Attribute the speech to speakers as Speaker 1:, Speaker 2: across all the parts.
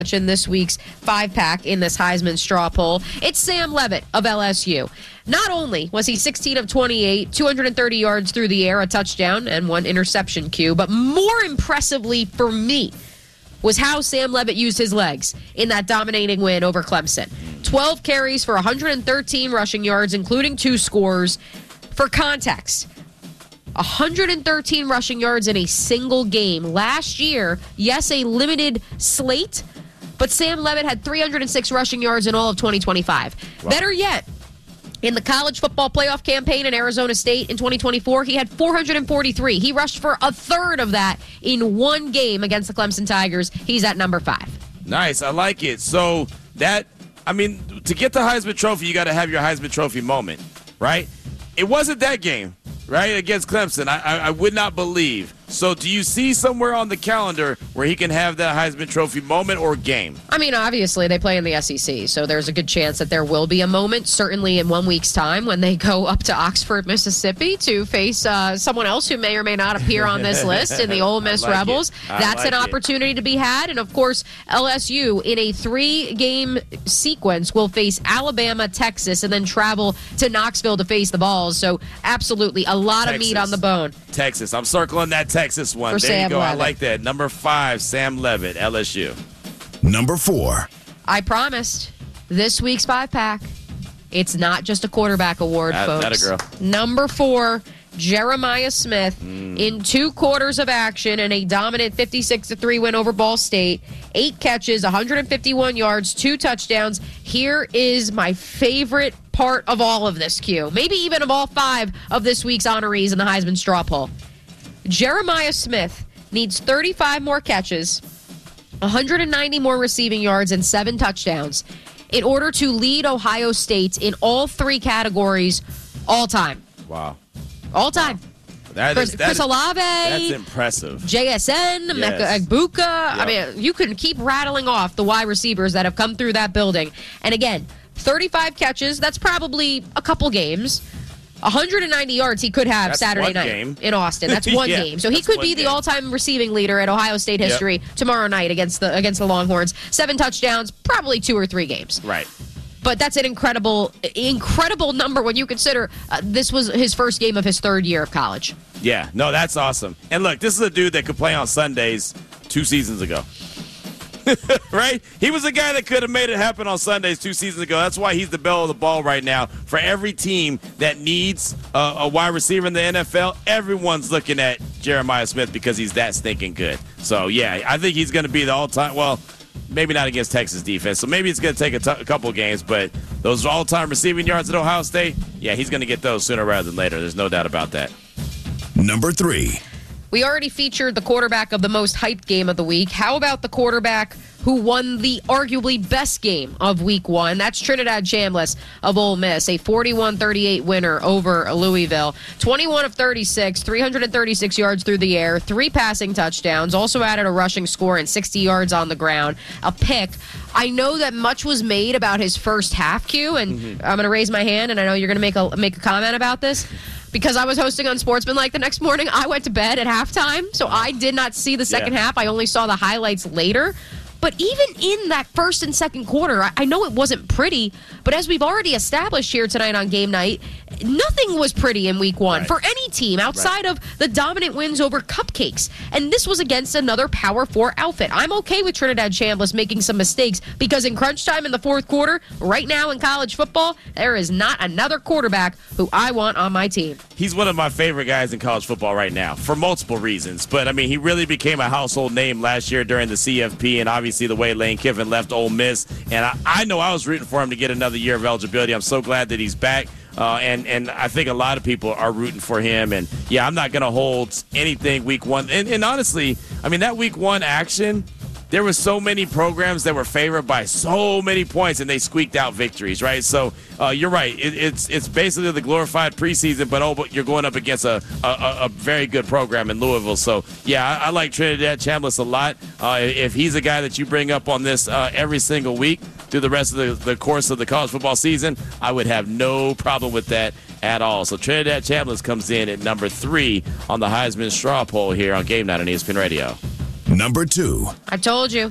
Speaker 1: in this week's 5-pack in this Heisman straw poll. It's Sam Leavitt of LSU. Not only was he 16 of 28, 230 yards through the air, a touchdown, and 1 interception cue, but more impressively for me was how Sam Leavitt used his legs in that dominating win over Clemson. 12 carries for 113 rushing yards, including 2 scores. For context, 113 rushing yards in a single game. Last year, yes, a limited slate, but Sam Leavitt had 306 rushing yards in all of 2025. Wow. Better yet, in the college football playoff campaign in Arizona State in 2024, he had 443. He rushed for a third of that in one game against the Clemson Tigers. He's at number 5.
Speaker 2: Nice. I like it. So to get the Heisman Trophy, you got to have your Heisman Trophy moment, right? It wasn't that game, right, against Clemson. I would not believe. So do you see somewhere on the calendar where he can have that Heisman Trophy moment or game? I
Speaker 1: mean, obviously, they play in the SEC, so there's a good chance that there will be a moment, certainly in 1 week's time, when they go up to Oxford, Mississippi to face someone else who may or may not appear on this list in the Ole Miss Rebels. That's an opportunity to be had. And, of course, LSU, in a 3-game sequence, will face Alabama, Texas, and then travel to Knoxville to face the Vols. So, absolutely, a lot of meat on the bone.
Speaker 2: Texas. I'm circling that Texas one. There you go. I like that. Number 5, Sam Leavitt, LSU.
Speaker 3: Number 4.
Speaker 1: I promised this week's 5-pack, it's not just a quarterback award, folks.
Speaker 2: That a girl.
Speaker 1: Number 4, Jeremiah Smith, in 2 quarters of action and a dominant 56-3 win over Ball State. 8 catches, 151 yards, 2 touchdowns. Here is my favorite part of all of this, Q. Maybe even of all 5 of this week's honorees in the Heisman straw poll. Jeremiah Smith needs 35 more catches, 190 more receiving yards, and 7 touchdowns in order to lead Ohio State in all 3 categories all time.
Speaker 2: Wow.
Speaker 1: All time.
Speaker 2: Wow.
Speaker 1: Chris Olave.
Speaker 2: That's impressive.
Speaker 1: JSN,
Speaker 2: Yes.
Speaker 1: Emeka Egbuka.
Speaker 2: Yep.
Speaker 1: I mean, you can keep rattling off the wide receivers that have come through that building. And again, 35 catches, that's probably a couple games. 190 yards he could have Saturday night in Austin. That's one game. So he could be the all-time receiving leader at Ohio State history tomorrow night against the Longhorns. 7 touchdowns, probably 2 or 3 games.
Speaker 2: Right.
Speaker 1: But that's an incredible number when you consider this was his first game of his 3rd year of college.
Speaker 2: Yeah, no, that's awesome. And look, this is a dude that could play on Sundays 2 seasons ago. Right? He was a guy that could have made it happen on Sundays 2 seasons ago. That's why he's the belle of the ball right now. For every team that needs a wide receiver in the NFL, everyone's looking at Jeremiah Smith because he's that stinking good. So, yeah, I think he's going to be the all-time – well, maybe not against Texas defense. So maybe it's going to take a couple of games. But those all-time receiving yards at Ohio State, yeah, he's going to get those sooner rather than later. There's no doubt about that.
Speaker 3: Number 3.
Speaker 1: We already featured the quarterback of the most hyped game of the week. How about the quarterback who won the arguably best game of week 1? That's Trinidad Chambliss of Ole Miss, a 41-38 winner over Louisville. 21 of 36, 336 yards through the air, 3 passing touchdowns, also added a rushing score and 60 yards on the ground, a pick. I know that much was made about his first half, Q, and I'm going to raise my hand, and I know you're going to make a comment about this. Because I was hosting on Sportsmanlike the next morning, I went to bed at halftime, so I did not see the second half. I only saw the highlights later. But even in that first and second quarter, I know it wasn't pretty, but as we've already established here tonight on Game Night, nothing was pretty in week 1 for any team outside of the dominant wins over Cupcakes. And this was against another Power 4 outfit. I'm okay with Trinidad Chambliss making some mistakes because in crunch time in the 4th quarter, right now in college football, there is not another quarterback who I want on my team.
Speaker 2: He's one of my favorite guys in college football right now for multiple reasons. But, I mean, he really became a household name last year during the CFP and obviously the way Lane Kiffin left Ole Miss. And I know I was rooting for him to get another year of eligibility. I'm so glad that he's back. And I think a lot of people are rooting for him. And, yeah, I'm not going to hold anything week 1. And honestly, I mean, that week 1 action, there were so many programs that were favored by so many points, and they squeaked out victories, right? So you're right. It's basically the glorified preseason, but you're going up against a very good program in Louisville. So, yeah, I like Trinidad Chambliss a lot. If he's a guy that you bring up on this every single week through the rest of the course of the college football season, I would have no problem with that at all. So Trinidad Chambliss comes in at number 3 on the Heisman straw poll here on Game Night on ESPN Radio.
Speaker 3: Number 2.
Speaker 1: I told you.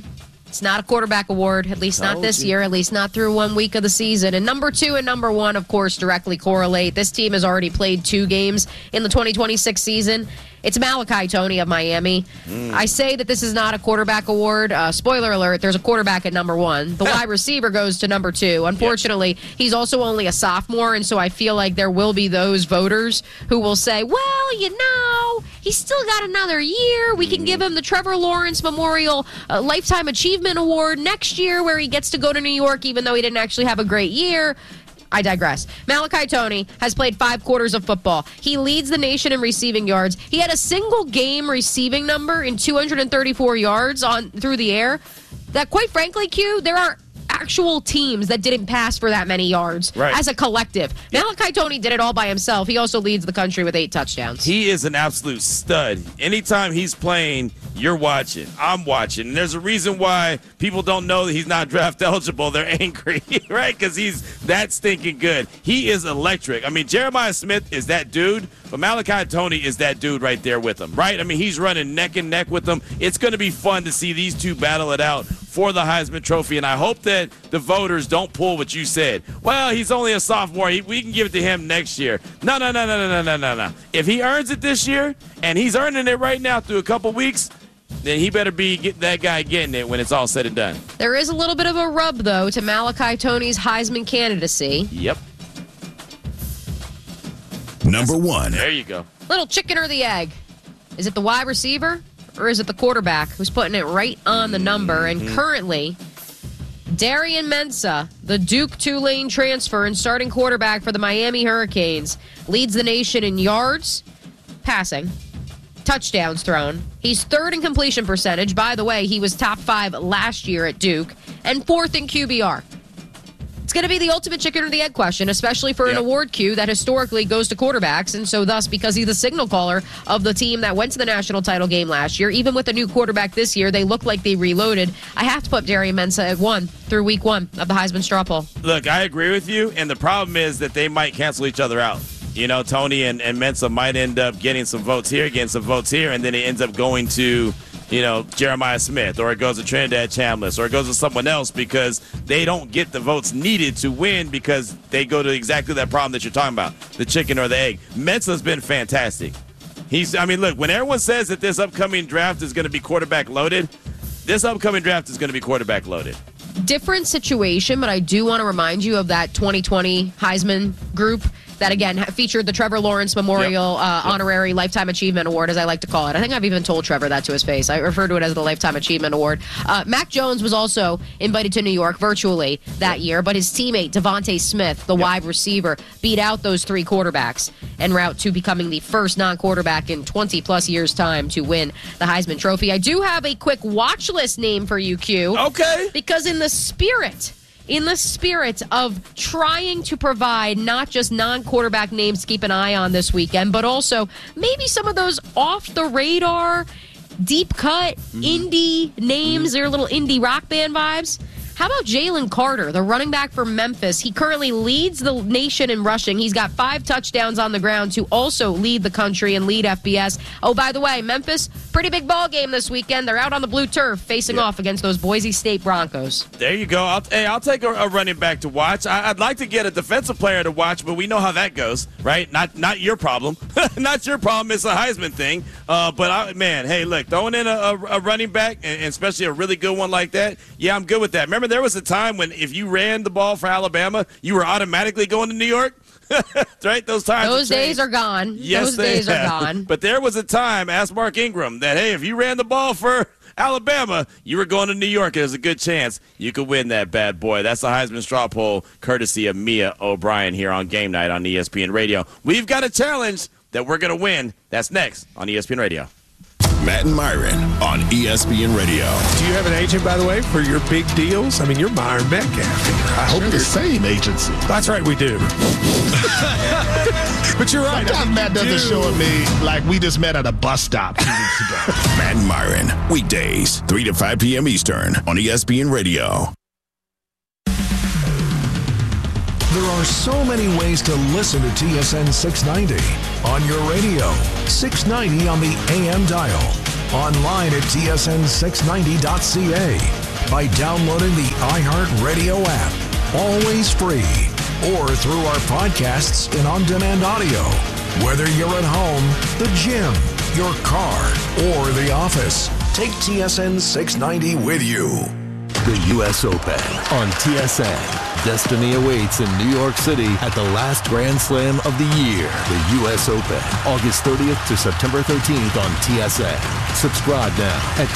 Speaker 1: It's not a quarterback award, at least not this year, at least not through 1 week of the season. And number 2 and number 1, of course, directly correlate. This team has already played 2 games in the 2026 season. It's Malachi Toney of Miami. I say that this is not a quarterback award. Spoiler alert, there's a quarterback at number 1. The wide receiver goes to number 2. Unfortunately, he's also only a sophomore, and so I feel like there will be those voters who will say, well, he's still got another year. We can give him the Trevor Lawrence Memorial Lifetime Achievement Award next year where he gets to go to New York even though he didn't actually have a great year. I digress. Malachi Toney has played 5 quarters of football. He leads the nation in receiving yards. He had a single game receiving number in 234 yards through the air. That, quite frankly, Q, there are actual teams that didn't pass for that many yards as a collective. Malachi Toney did it all by himself. He also leads the country with 8 touchdowns.
Speaker 2: He is an absolute stud. Anytime he's playing, you're watching. I'm watching. And there's a reason why people don't know that he's not draft eligible. They're angry, right? Because he's that stinking good. He is electric. I mean, Jeremiah Smith is that dude, but Malachi Toney is that dude right there with him, right? I mean, he's running neck and neck with them. It's going to be fun to see these two battle it out for the Heisman Trophy, and I hope that the voters don't pull what you said. Well, he's only a sophomore. We can give it to him next year. No. If he earns it this year, and he's earning it right now through a couple weeks, then he better be that guy getting it when it's all said and done.
Speaker 1: There is a little bit of a rub, though, to Malachi Toney's Heisman candidacy.
Speaker 2: Yep.
Speaker 3: Number 1.
Speaker 2: There you go.
Speaker 1: Little chicken or the egg. Is it the wide receiver or is it the quarterback who's putting it right on the number? And currently, Darian Mensah, the Duke Tulane transfer and starting quarterback for the Miami Hurricanes, leads the nation in yards, passing, touchdowns thrown. He's 3rd in completion percentage. By the way, he was top 5 last year at Duke, and 4th in QBR. It's going to be the ultimate chicken or the egg question, especially for an award queue that historically goes to quarterbacks. And so thus, because he's the signal caller of the team that went to the national title game last year, even with a new quarterback this year, they look like they reloaded. I have to put Darian Mensah at 1 through week 1 of the Heisman straw poll.
Speaker 2: Look, I agree with you, and the problem is that they might cancel each other out. You know, Toney and Mensah might end up getting some votes here, getting some votes here, and then it ends up going to, Jeremiah Smith, or it goes to Trinidad Chambliss, or it goes to someone else because they don't get the votes needed to win because they go to exactly that problem that you're talking about, the chicken or the egg. Mensah's been fantastic. Look, when everyone says that this upcoming draft is going to be quarterback loaded, this upcoming draft is going to be quarterback loaded.
Speaker 1: Different situation, but I do want to remind you of that 2020 Heisman group that, again, featured the Trevor Lawrence Memorial Honorary Lifetime Achievement Award, as I like to call it. I think I've even told Trevor that to his face. I refer to it as the Lifetime Achievement Award. Mac Jones was also invited to New York virtually that year, but his teammate, Devontae Smith, the wide receiver, beat out those 3 quarterbacks en route to becoming the first non-quarterback in 20-plus years' time to win the Heisman Trophy. I do have a quick watch list name for you, Q.
Speaker 2: Okay.
Speaker 1: Because in the spirit of trying to provide not just non-quarterback names to keep an eye on this weekend, but also maybe some of those off-the-radar, deep-cut indie names or little indie rock band vibes. How about Jalen Carter, the running back for Memphis? He currently leads the nation in rushing. He's got 5 touchdowns on the ground to also lead the country and lead FBS. Oh, by the way, Memphis, pretty big ball game this weekend. They're out on the blue turf facing off against those Boise State Broncos.
Speaker 2: There you go. I'll take a running back to watch. I'd like to get a defensive player to watch, but we know how that goes, right? Not your problem. Not your problem. It's a Heisman thing. Hey, look, throwing in a running back, and especially a really good one like that, yeah, I'm good with that. Remember, there was a time when if you ran the ball for Alabama, you were automatically going to New York? Right? Those
Speaker 1: days are gone.
Speaker 2: Yes, those days are gone. But there was a time, ask Mark Ingram, that, hey, if you ran the ball for Alabama, you were going to New York. There's a good chance you could win that bad boy. That's the Heisman straw poll, courtesy of Mia O'Brien here on Game Night on ESPN Radio. We've got a challenge that we're going to win. That's next on ESPN Radio.
Speaker 3: Matt and Myron on ESPN Radio.
Speaker 4: Do you have an agent, by the way, for your big deals? I mean, you're Myron Metcalf. I hope
Speaker 5: the same agency.
Speaker 4: That's right, we do. But you're right.
Speaker 5: Sometimes Matt doesn't show at me like we just met at a bus stop 2 weeks ago.
Speaker 3: Matt and Myron, weekdays, 3 to 5 p.m. Eastern on ESPN Radio.
Speaker 6: There are so many ways to listen to TSN 690. On your radio, 690 on the AM dial. Online at tsn690.ca. by downloading the iHeartRadio app, always free, or through our podcasts and on-demand audio. Whether you're at home, the gym, your car, or the office, take TSN 690 with you.
Speaker 7: The U.S. Open on TSN. Destiny awaits in New York City at the last Grand Slam of the year. The U.S. Open, August 30th to September 13th on TSN. Subscribe now at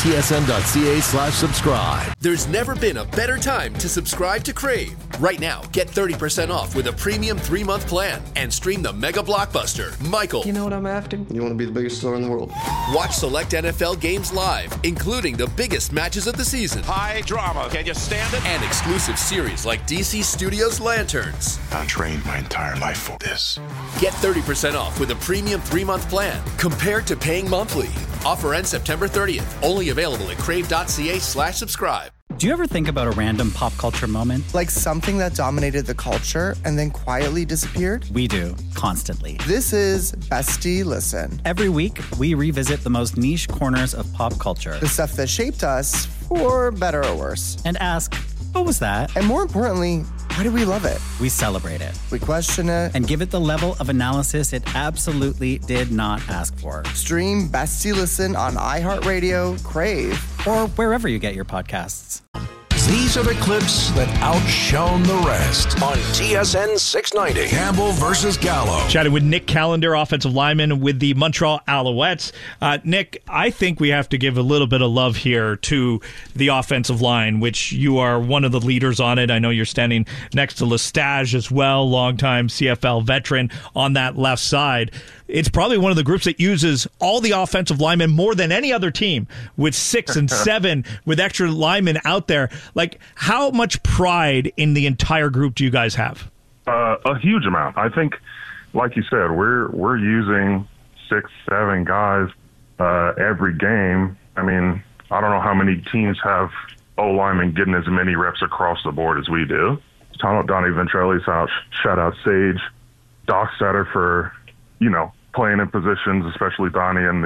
Speaker 7: tsn.ca/subscribe.
Speaker 8: There's never been a better time to subscribe to Crave. Right now, get 30% off with a premium 3-month plan and stream the mega blockbuster, Michael.
Speaker 9: You know what I'm after? You want to be the biggest star in the world.
Speaker 8: Watch select NFL games live, including the biggest matches of the season.
Speaker 10: High drama. Can you stand it?
Speaker 8: And exclusive series like DC Studios Lanterns.
Speaker 3: I trained my entire life for this.
Speaker 8: Get 30% off with a premium 3-month plan compared to paying monthly. Offer ends September 30th. Only available at crave.ca/subscribe.
Speaker 11: Do you ever think about a random pop culture moment?
Speaker 12: Like something that dominated the culture and then quietly disappeared?
Speaker 11: We do, constantly.
Speaker 12: This is Bestie Listen.
Speaker 11: Every week, we revisit the most niche corners of pop culture.
Speaker 12: The stuff that shaped us, for better or worse.
Speaker 11: And ask, what was that?
Speaker 12: And more importantly, why do we love it?
Speaker 11: We celebrate it.
Speaker 12: We question it.
Speaker 11: And give it the level of analysis it absolutely did not ask for.
Speaker 12: Stream Bestie Listen on iHeartRadio, Crave,
Speaker 11: or wherever you get your podcasts.
Speaker 6: These are the clips that outshone the rest on TSN 690. Campbell versus Gallo.
Speaker 13: Chatting with Nick Callender, offensive lineman with the Montreal Alouettes. Nick, I think we have to give a little bit of love here to the offensive line, which you are one of the leaders on it. I know you're standing next to Lestage as well, longtime CFL veteran on that left side. It's probably one of the groups that uses all the offensive linemen more than any other team, with 6 and 7 with extra linemen out there. Like, how much pride in the entire group do you guys have?
Speaker 14: A huge amount. I think, like you said, we're using 6, 7 guys every game. I mean, I don't know how many teams have O-linemen getting as many reps across the board as we do. Donnie Ventrelli's out. Shout out Sage. Doc Sutter for, playing in positions, especially Donnie in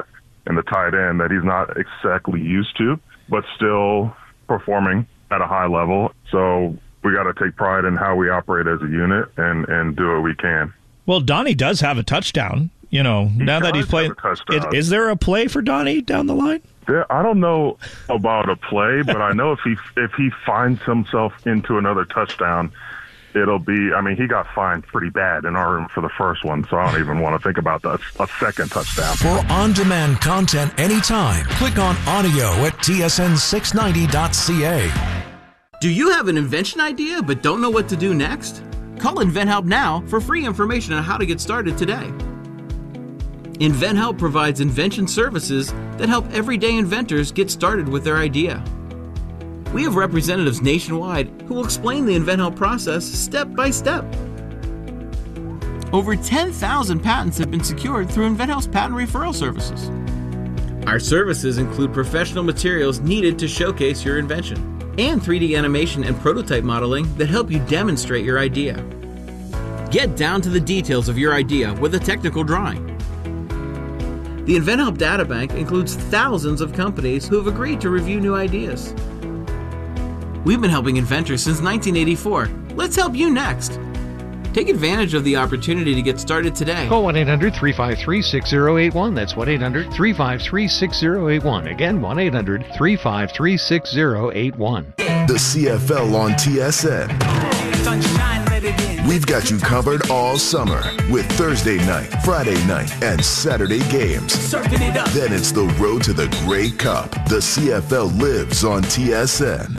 Speaker 14: the tight end, that he's not exactly used to, but still performing at a high level. So we got to take pride in how we operate as a unit and do what we can.
Speaker 13: Well, Donnie does have a touchdown. Now that he's playing, is there a play for Donnie down the line?
Speaker 14: I don't know about a play, but I know if he finds himself into another touchdown, it'll be, he got fined pretty bad in our room for the first one, so I don't even want to think about a second touchdown.
Speaker 6: For on-demand content anytime, click on audio at tsn690.ca.
Speaker 15: Do you have an invention idea but don't know what to do next? Call InventHelp now for free information on how to get started today. InventHelp provides invention services that help everyday inventors get started with their idea. We have representatives nationwide who will explain the InventHelp process step by step. Over 10,000 patents have been secured through InventHelp's patent referral services. Our services include professional materials needed to showcase your invention and 3D animation and prototype modeling that help you demonstrate your idea. Get down to the details of your idea with a technical drawing. The InventHelp Databank includes thousands of companies who have agreed to review new ideas. We've been helping inventors since 1984. Let's help you next. Take advantage of the opportunity to get started today.
Speaker 16: Call 1-800-353-6081. That's 1-800-353-6081. Again, 1-800-353-6081.
Speaker 3: The CFL on TSN. We've got you covered all summer with Thursday night, Friday night, and Saturday games. Then it's the road to the Grey Cup. The CFL lives on TSN.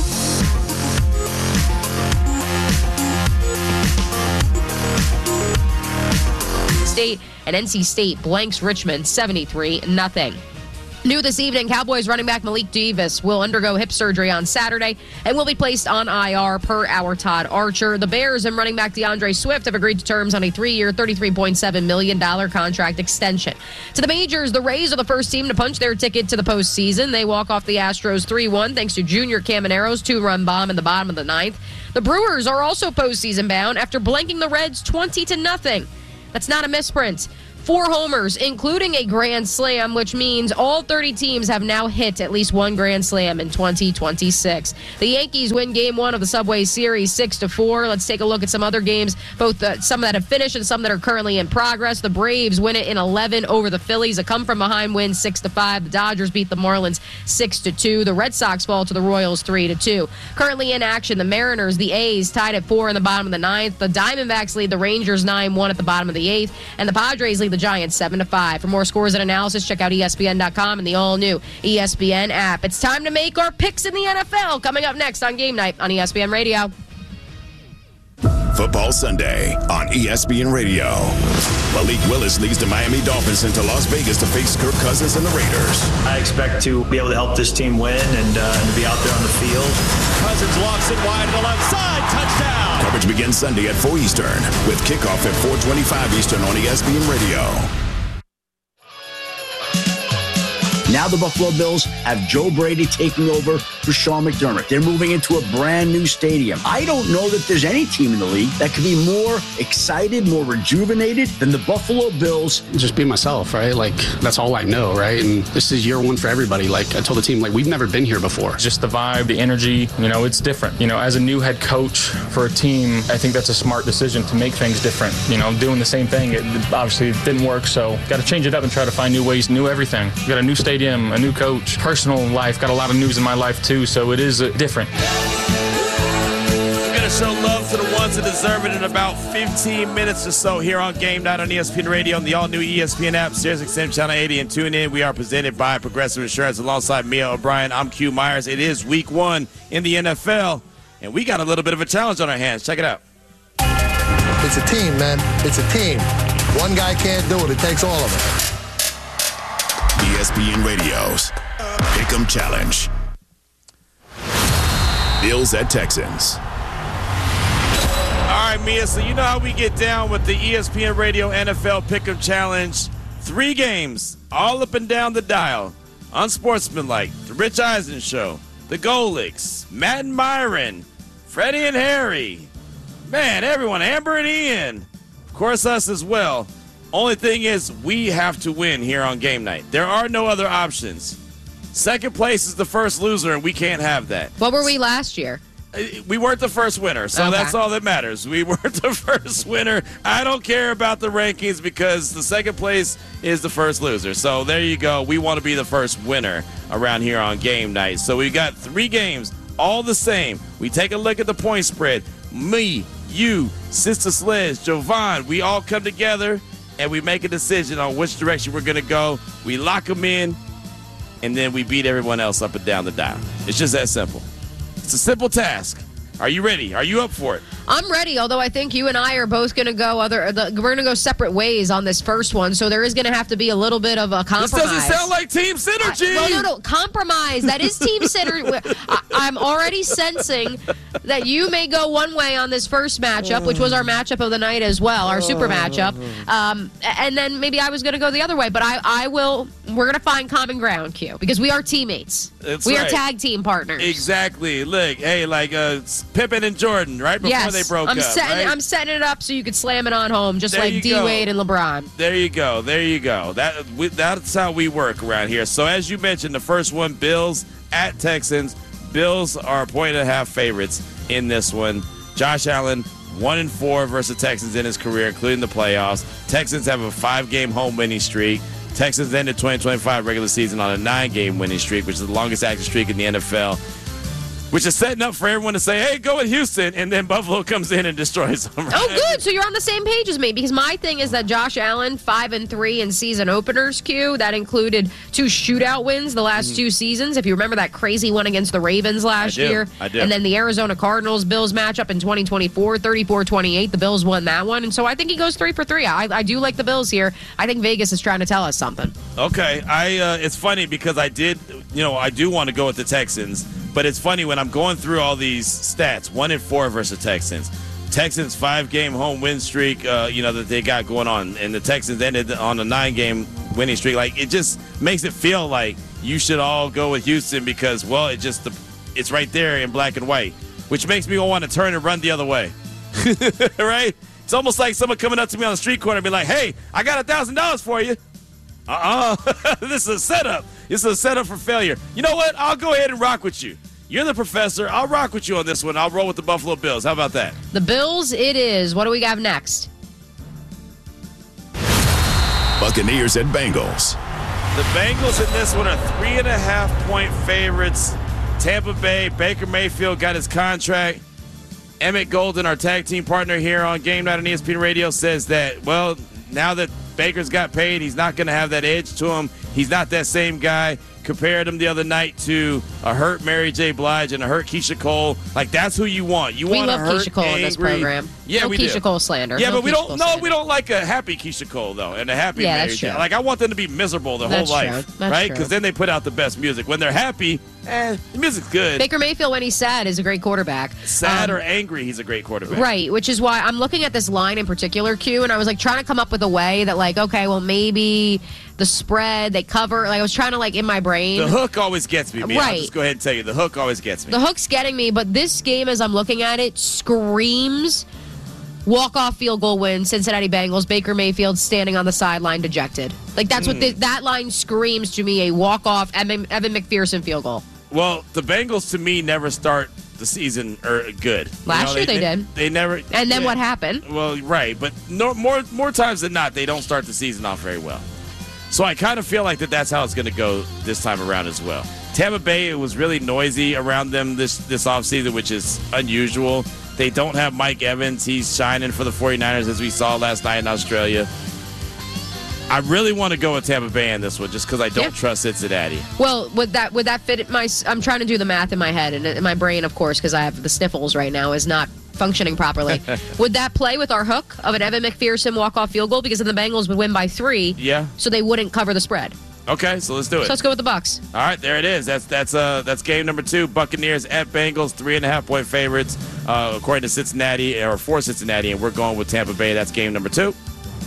Speaker 1: State and NC State blanks Richmond 73-0. New this evening, Cowboys running back Malik Davis will undergo hip surgery on Saturday and will be placed on IR per our Todd Archer. The Bears and running back DeAndre Swift have agreed to terms on a 3-year, $33.7 million contract extension. To the majors, the Rays are the first team to punch their ticket to the postseason. They walk off the Astros 3-1 thanks to Junior Camanero's 2-run bomb in the bottom of the ninth. The Brewers are also postseason bound after blanking the Reds 20-0. That's not a misprint. 4 homers, including a grand slam, which means all 30 teams have now hit at least one grand slam in 2026. The Yankees win Game 1 of the Subway Series 6-4. Let's take a look at some other games, both some that have finished and some that are currently in progress. The Braves win it in 11 over the Phillies. A come-from-behind win 6-5. The Dodgers beat the Marlins 6-2. The Red Sox fall to the Royals 3-2. Currently in action, the Mariners, the A's tied at 4 in the bottom of the 9th. The Diamondbacks lead the Rangers 9-1 at the bottom of the 8th. And the Padres lead the Giants 7-5. For more scores and analysis, check out ESPN.com and the all-new ESPN app. It's time to make our picks in the NFL. Coming up next on Game Night on ESPN Radio.
Speaker 16: Football Sunday on ESPN Radio. Malik Willis leads the Miami Dolphins into Las Vegas to face Kirk Cousins and the Raiders.
Speaker 17: I expect to be able to help this team win and be out there on the field.
Speaker 10: Cousins lofts it wide to the left side. Touchdown.
Speaker 16: Coverage begins Sunday at 4 Eastern with kickoff at 4:25 Eastern on ESPN Radio.
Speaker 18: Now the Buffalo Bills have Joe Brady taking over for Sean McDermott. They're moving into a brand new stadium. I don't know that there's any team in the league that could be more excited, more rejuvenated than the Buffalo Bills.
Speaker 19: Just be myself, right? Like, that's all I know, right? And this is year one for everybody. Like, I told the team, like, we've never been here before.
Speaker 20: Just the vibe, the energy, it's different. As a new head coach for a team, I think that's a smart decision to make things different. Doing the same thing, it obviously didn't work, so got to change it up and try to find new ways, new everything. We got a new stadium, a new coach, personal life, got a lot of news in my life too, so it is different.
Speaker 2: We're going to show love to the ones that deserve it in about 15 minutes or so here on Game Night on ESPN Radio and the all-new ESPN app, SiriusXM Channel 80, and tune in. We are presented by Progressive Insurance alongside Mia O'Brien. I'm Q Myers. It is week 1 in the NFL, and we got a little bit of a challenge on our hands. Check it out.
Speaker 21: It's a team, man. It's a team. One guy can't do it. It takes all of us.
Speaker 16: ESPN Radio's Pick'em Challenge. Bills at Texans.
Speaker 2: All right, Mia, so you know how we get down with the ESPN Radio NFL Pick'em Challenge. 3 games, all up and down the dial. Unsportsmanlike, The Rich Eisen Show, The Golics, Matt and Myron, Freddie and Harry. Man, everyone, Amber and Ian. Of course, us as well. Only thing is, we have to win here on Game Night. There are no other options. Second place is the first loser, and we can't have that.
Speaker 1: What were we last year?
Speaker 2: We weren't the first winner, so that's all that matters. We weren't the first winner. I don't care about the rankings because the second place is the first loser. So there you go. We want to be the first winner around here on Game Night. So we got 3 games, all the same. We take a look at the point spread. Me, you, Sister Sledge, Jovan, we all come together and we make a decision on which direction we're going to go. We lock them in, and then we beat everyone else up and down the dial. It's just that simple. It's a simple task. Are you ready? Are you up for it?
Speaker 1: I'm ready, although I think you and I are both going to go we're going to go separate ways on this first one, so there is going to have to be a little bit of a compromise.
Speaker 2: This doesn't sound like team synergy.
Speaker 1: No, compromise. That is team synergy. I'm already sensing that you may go one way on this first matchup, which was our matchup of the night as well, our super matchup, and then maybe I was going to go the other way, but I will. We're going to find common ground, Q, because we are teammates. We are tag team partners.
Speaker 2: Exactly. Look, hey, like Pippen and Jordan, right before they broke up. Right?
Speaker 1: I'm setting it up so you could slam it on home, just like D-Wade and LeBron.
Speaker 2: There you go. That's how we work around here. So as you mentioned, the first one, Bills at Texans. Bills are 1.5 favorites in this one. Josh Allen, 1-4 versus Texans in his career, including the playoffs. Texans have a 5-game home winning streak. Texans ended 2025 regular season on a 9-game winning streak, which is the longest active streak in the NFL, which is setting up for everyone to say, hey, go with Houston, and then Buffalo comes in and destroys them. Right?
Speaker 1: Oh, good. So you're on the same page as me, because my thing is that Josh Allen, 5-3 in season openers, Q. That included 2 shootout wins the last 2 seasons. If you remember that crazy one against the Ravens last year.
Speaker 2: I do.
Speaker 1: And then the Arizona Cardinals-Bills matchup in 2024, 34-28. The Bills won that one. And so I think he goes 3 for 3. I do like the Bills here. I think Vegas is trying to tell us something.
Speaker 2: Okay. It's funny because I do want to go with the Texans. But it's funny when I'm going through all these stats, 1-4 versus Texans. Texans 5-game home win streak, that they got going on, and the Texans ended on a 9-game winning streak. Like, it just makes it feel like you should all go with Houston because, well, it's right there in black and white, which makes me want to turn and run the other way, right? It's almost like someone coming up to me on the street corner and be like, hey, I got $1,000 for you. This is a setup. This is a setup for failure. You know what? I'll go ahead and rock with you. You're the professor. I'll rock with you on this one. I'll roll with the Buffalo Bills. How about that?
Speaker 1: The Bills it is. What do we have next?
Speaker 16: Buccaneers and Bengals.
Speaker 2: The Bengals in this one are 3.5-point favorites. Tampa Bay, Baker Mayfield got his contract. Emmett Golden, our tag team partner here on Game Night on ESPN Radio, says that, well, now that Baker's got paid, he's not going to have that edge to him. He's not that same guy. Compared him the other night to a hurt Mary J. Blige and a hurt Keisha Cole. Like, that's who you want. You want a hurt,
Speaker 1: Keisha Cole in this program.
Speaker 2: Yeah,
Speaker 1: no
Speaker 2: we
Speaker 1: Keisha
Speaker 2: do.
Speaker 1: Cole slander.
Speaker 2: Yeah,
Speaker 1: no
Speaker 2: but we
Speaker 1: Keisha
Speaker 2: don't.
Speaker 1: Cole
Speaker 2: No, we don't like a happy Keisha Cole though, and a happy Mary
Speaker 1: that's
Speaker 2: J.
Speaker 1: true.
Speaker 2: Like, I want them to be miserable their whole life, right? Because then they put out the best music. When they're happy, the music's good.
Speaker 1: Baker Mayfield, when he's sad, is a great quarterback.
Speaker 2: Sad or angry, he's a great quarterback.
Speaker 1: Right, which is why I'm looking at this line in particular, Q, and I was like trying to come up with a way that, like, okay, well, maybe the spread they cover. Like, I was trying to, like, in my brain.
Speaker 2: The hook always gets me. Man.
Speaker 1: Right.
Speaker 2: I'll just go ahead and tell you, the hook always gets me.
Speaker 1: The hook's getting me, but this game, as I'm looking at it, screams walk-off field goal win, Cincinnati Bengals, Baker Mayfield standing on the sideline dejected. Like, that's what that line screams to me, a walk-off Evan McPherson field goal.
Speaker 2: Well, the Bengals, to me, never start the season good.
Speaker 1: Last year they did.
Speaker 2: They never.
Speaker 1: And then what happened?
Speaker 2: Well, right, but more times than not, they don't start the season off very well. So I kind of feel like that's how it's going to go this time around as well. Tampa Bay, it was really noisy around them this offseason, which is unusual. They don't have Mike Evans. He's shining for the 49ers, as we saw last night in Australia. I really want to go with Tampa Bay in this one just because I don't trust Cincinnati.
Speaker 1: Well, would that fit I'm trying to do the math in my head and in my brain, of course, because I have the sniffles right now, is not functioning properly. Would that play with our hook of an Evan McPherson walk-off field goal? Because then the Bengals would win by 3.
Speaker 2: Yeah.
Speaker 1: So they wouldn't cover the spread.
Speaker 2: Okay, so let's do it.
Speaker 1: So let's go with the Bucs.
Speaker 2: All right, there it is. That's game number 2. Buccaneers at Bengals, 3.5-point favorites, according to Cincinnati, or for Cincinnati, and we're going with Tampa Bay. That's game number 2.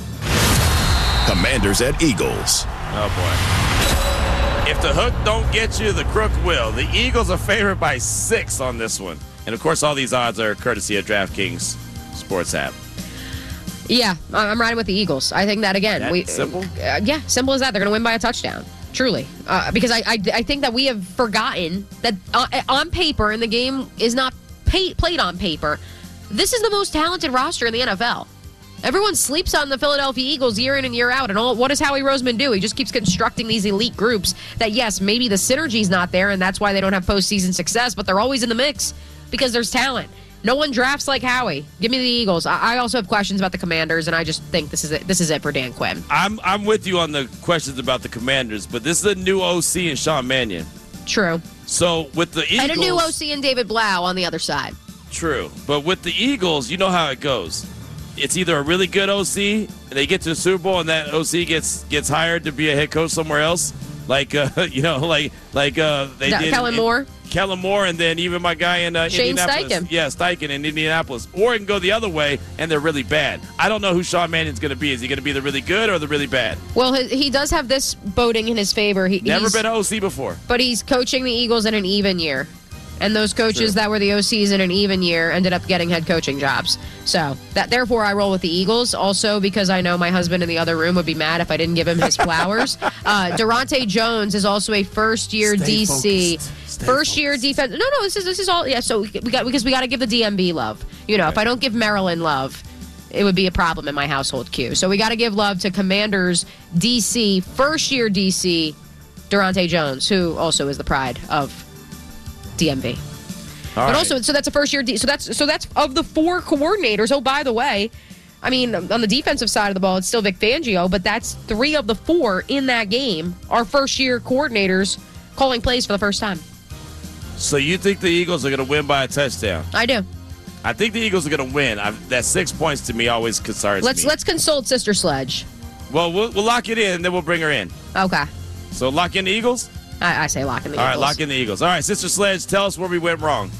Speaker 16: Commanders at Eagles.
Speaker 2: Oh, boy. If the hook don't get you, the crook will. The Eagles are favored by 6 on this one. And, of course, all these odds are courtesy of DraftKings Sports app.
Speaker 1: Yeah, I'm riding with the Eagles. I think that, again.
Speaker 2: Simple?
Speaker 1: Yeah, simple as that. They're going to win by a touchdown. Truly. Because I think that we have forgotten that on paper, and the game is not played on paper, this is the most talented roster in the NFL. Everyone sleeps on the Philadelphia Eagles year in and year out. And what does Howie Roseman do? He just keeps constructing these elite groups that, yes, maybe the synergy's not there, and that's why they don't have postseason success, but they're always in the mix because there's talent. No one drafts like Howie. Give me the Eagles. I also have questions about the Commanders, and I just think this is it. This is it for Dan Quinn.
Speaker 2: I'm with you on the questions about the Commanders, but this is a new OC in Sean Mannion.
Speaker 1: True.
Speaker 2: So with the Eagles,
Speaker 1: and a new OC in David Blau on the other side.
Speaker 2: True, but with the Eagles, you know how it goes. It's either a really good OC, and they get to the Super Bowl, and that OC gets hired to be a head coach somewhere else, like they did.
Speaker 1: Kellen Moore.
Speaker 2: Kellen Moore, and then even my guy in Indianapolis.
Speaker 1: Steichen.
Speaker 2: Yeah, Steichen in Indianapolis. Or it can go the other way, and they're really bad. I don't know who Sean Mannion's going to be. Is he going to be the really good or the really bad?
Speaker 1: Well, he does have this voting in his favor. He's
Speaker 2: never been an OC before.
Speaker 1: But he's coaching the Eagles in an even year. And those coaches that were the OCs in an even year ended up getting head coaching jobs. So, therefore, I roll with the Eagles. Also, because I know my husband in the other room would be mad if I didn't give him his flowers. Durante Jones is also a first-year DC. First-year defense. No, this is all. Yeah, so we got to give the DMB love. You know, right. If I don't give Maryland love, it would be a problem in my household, Q. So we got to give love to Commanders DC, first-year DC, Durante Jones, who also is the pride of DMV. But also, so that's a first year. So that's of the 4 coordinators. Oh, by the way, I mean, on the defensive side of the ball, it's still Vic Fangio, but that's 3 of the 4 in that game are first year coordinators calling plays for the first time.
Speaker 2: So you think the Eagles are going to win by a touchdown?
Speaker 1: I do.
Speaker 2: I think the Eagles are going to win. That 6 points to me always concerns me.
Speaker 1: Let's consult Sister Sledge.
Speaker 2: Well, we'll lock it in, and then we'll bring her in.
Speaker 1: Okay.
Speaker 2: So lock in the Eagles?
Speaker 1: I say lock in the Eagles.
Speaker 2: All right, lock in the Eagles. All right, Sister Sledge, tell us where we went wrong.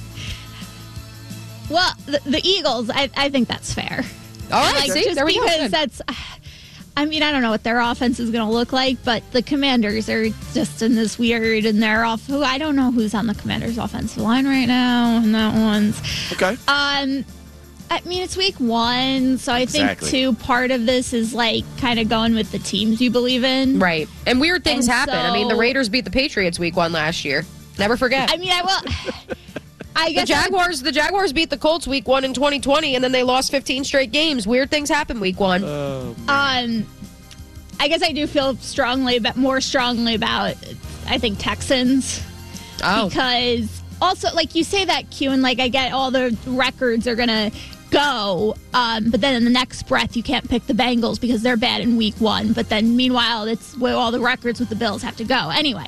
Speaker 4: Well, the Eagles, I think that's fair.
Speaker 1: All right, see,
Speaker 4: just because that's, I mean, I don't know what their offense is going to look like, but the Commanders are just in this weird, and they're off. I don't know who's on the Commanders' offensive line right now, and that one's
Speaker 2: okay.
Speaker 4: I mean, it's week 1, so I think, too, part of this is, like, kind of going with the teams you believe in.
Speaker 1: Right. And weird things happen.
Speaker 4: So,
Speaker 1: I mean, the Raiders beat the Patriots week 1 last year. Never forget.
Speaker 4: I mean, I guess
Speaker 1: the Jaguars beat the Colts week 1 in 2020, and then they lost 15 straight games. Weird things happen week 1.
Speaker 4: I guess I do feel more strongly about, I think, Texans.
Speaker 1: Oh.
Speaker 4: Because also, like, you say that, Q, and, like, I get all the records are going to go, but then in the next breath, you can't pick the Bengals because they're bad in week 1. But then, meanwhile, it's where all the records with the Bills have to go. Anyway,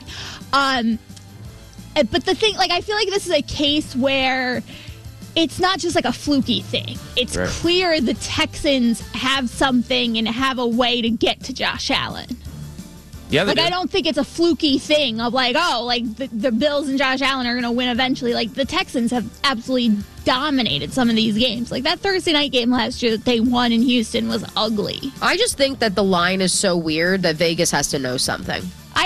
Speaker 4: but the thing, like, I feel like this is a case where it's not just like a fluky thing. It's clear the Texans have something and have a way to get to Josh Allen.
Speaker 2: Yeah,
Speaker 4: like, I don't think it's a fluky thing of like, oh, like the Bills and Josh Allen are going to win eventually. Like, the Texans have absolutely dominated some of these games. Like, that Thursday night game last year that they won in Houston was ugly.
Speaker 1: I just think that the line is so weird that Vegas has to know something.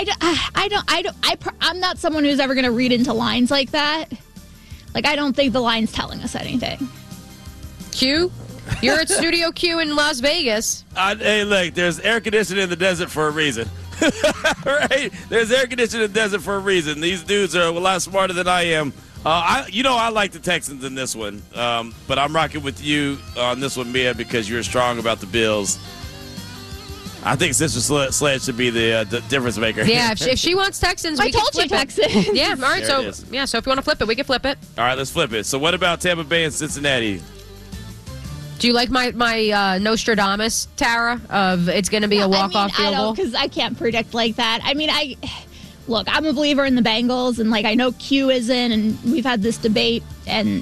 Speaker 4: I'm not someone who's ever going to read into lines like that. Like, I don't think the line's telling us anything.
Speaker 1: Q, you're at Studio Q in Las Vegas.
Speaker 2: Hey, look, there's air conditioning in the desert for a reason. Right? There's air conditioning in the desert for a reason. These dudes are a lot smarter than I am. I like the Texans in this one, but I'm rocking with you on this one, Mia, because you're strong about the Bills. I think Sister Sledge should be the difference maker.
Speaker 1: Yeah, if she wants Texans, we can flip
Speaker 4: Texans.
Speaker 1: Yeah, all right. So if you want to flip it, we can flip it.
Speaker 2: All right, let's flip it. So what about Tampa Bay and Cincinnati?
Speaker 1: Do you like my Nostradamus, Tara, of it's going to be a walk-off field goal?
Speaker 4: Because I can't predict like that. I mean, look, I'm a believer in the Bengals, and, like, I know Q isn't, and we've had this debate, and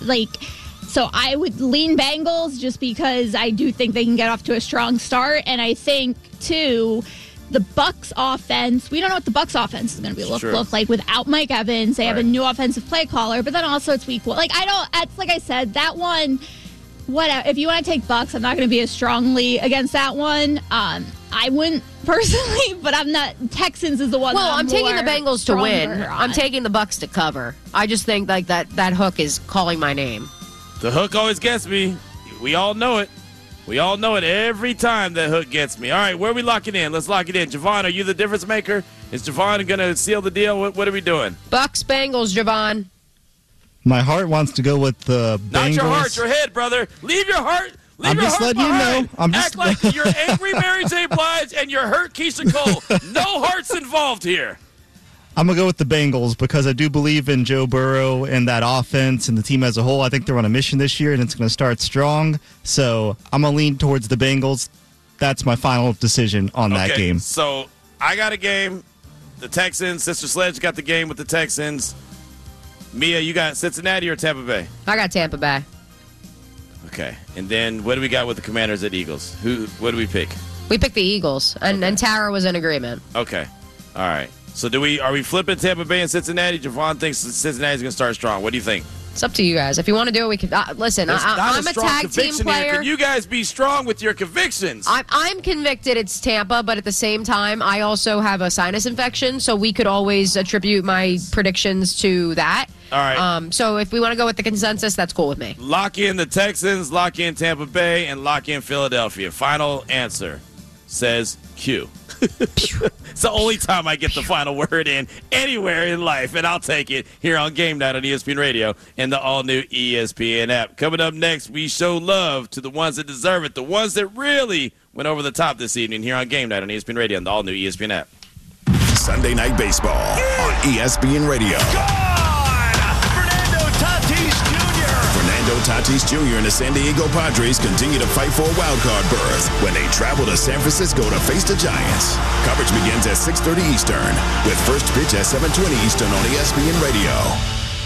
Speaker 4: so I would lean Bengals just because I do think they can get off to a strong start, and I think, too, the Bucs offense, we don't know what the Bucs offense is going to look like without Mike Evans. They have a new offensive play caller, but then also it's week 1. Like, like I said, that one, whatever. If you want to take Bucs, I'm not going to be as strongly against that one. I wouldn't personally, but I'm not. Texans is the one.
Speaker 1: Well, I'm taking the Bengals to win.
Speaker 4: on.
Speaker 1: I'm taking the Bucs to cover. I just think like that hook is calling my name.
Speaker 2: The hook always gets me. We all know it. We all know it every time that hook gets me. All right, where are we locking in? Let's lock it in. Javon, are you the difference maker? Is Javon going to seal the deal? What are we doing?
Speaker 1: Bucs, Bengals, Javon.
Speaker 5: My heart wants to go with the Bengals.
Speaker 2: Not your heart, your head, brother. Leave your heart.
Speaker 5: I'm just letting you know.
Speaker 2: Act like you're angry Mary J. Blige and you're hurt Keisha Cole. No hearts involved here.
Speaker 5: I'm going to go with the Bengals because I do believe in Joe Burrow and that offense and the team as a whole. I think they're on a mission this year, and it's going to start strong. So I'm going to lean towards the Bengals. That's my final decision on that game.
Speaker 2: So I got a game. The Texans. Sister Sledge got the game with the Texans. Mia, you got Cincinnati or Tampa Bay?
Speaker 1: I got Tampa Bay.
Speaker 2: Okay. And then what do we got with the Commanders at Eagles? What do we pick?
Speaker 1: We picked the Eagles, and Tara was in agreement.
Speaker 2: Okay. All right. So are we flipping Tampa Bay and Cincinnati? Javon thinks Cincinnati's going to start strong. What do you think?
Speaker 1: It's up to you guys. If you want to do it, we can. Listen, I'm a tag team player.
Speaker 2: Can you guys be strong with your convictions?
Speaker 1: I'm convicted it's Tampa, but at the same time, I also have a sinus infection, so we could always attribute my predictions to that.
Speaker 2: All right.
Speaker 1: So if we want to go with the consensus, that's cool with me.
Speaker 2: Lock in the Texans, lock in Tampa Bay, and lock in Philadelphia. Final answer says Q. It's the only time I get the final word in anywhere in life, and I'll take it here on Game Night on ESPN Radio and the all-new ESPN app. Coming up next, we show love to the ones that deserve it, the ones that really went over the top this evening here on Game Night on ESPN Radio and the all-new ESPN app.
Speaker 16: Sunday Night Baseball on ESPN Radio. Fernando Tatis Jr. and the San Diego Padres continue to fight for a wildcard berth when they travel to San Francisco to face the Giants. Coverage begins at 6:30 Eastern with first pitch at 7:20 Eastern on ESPN Radio.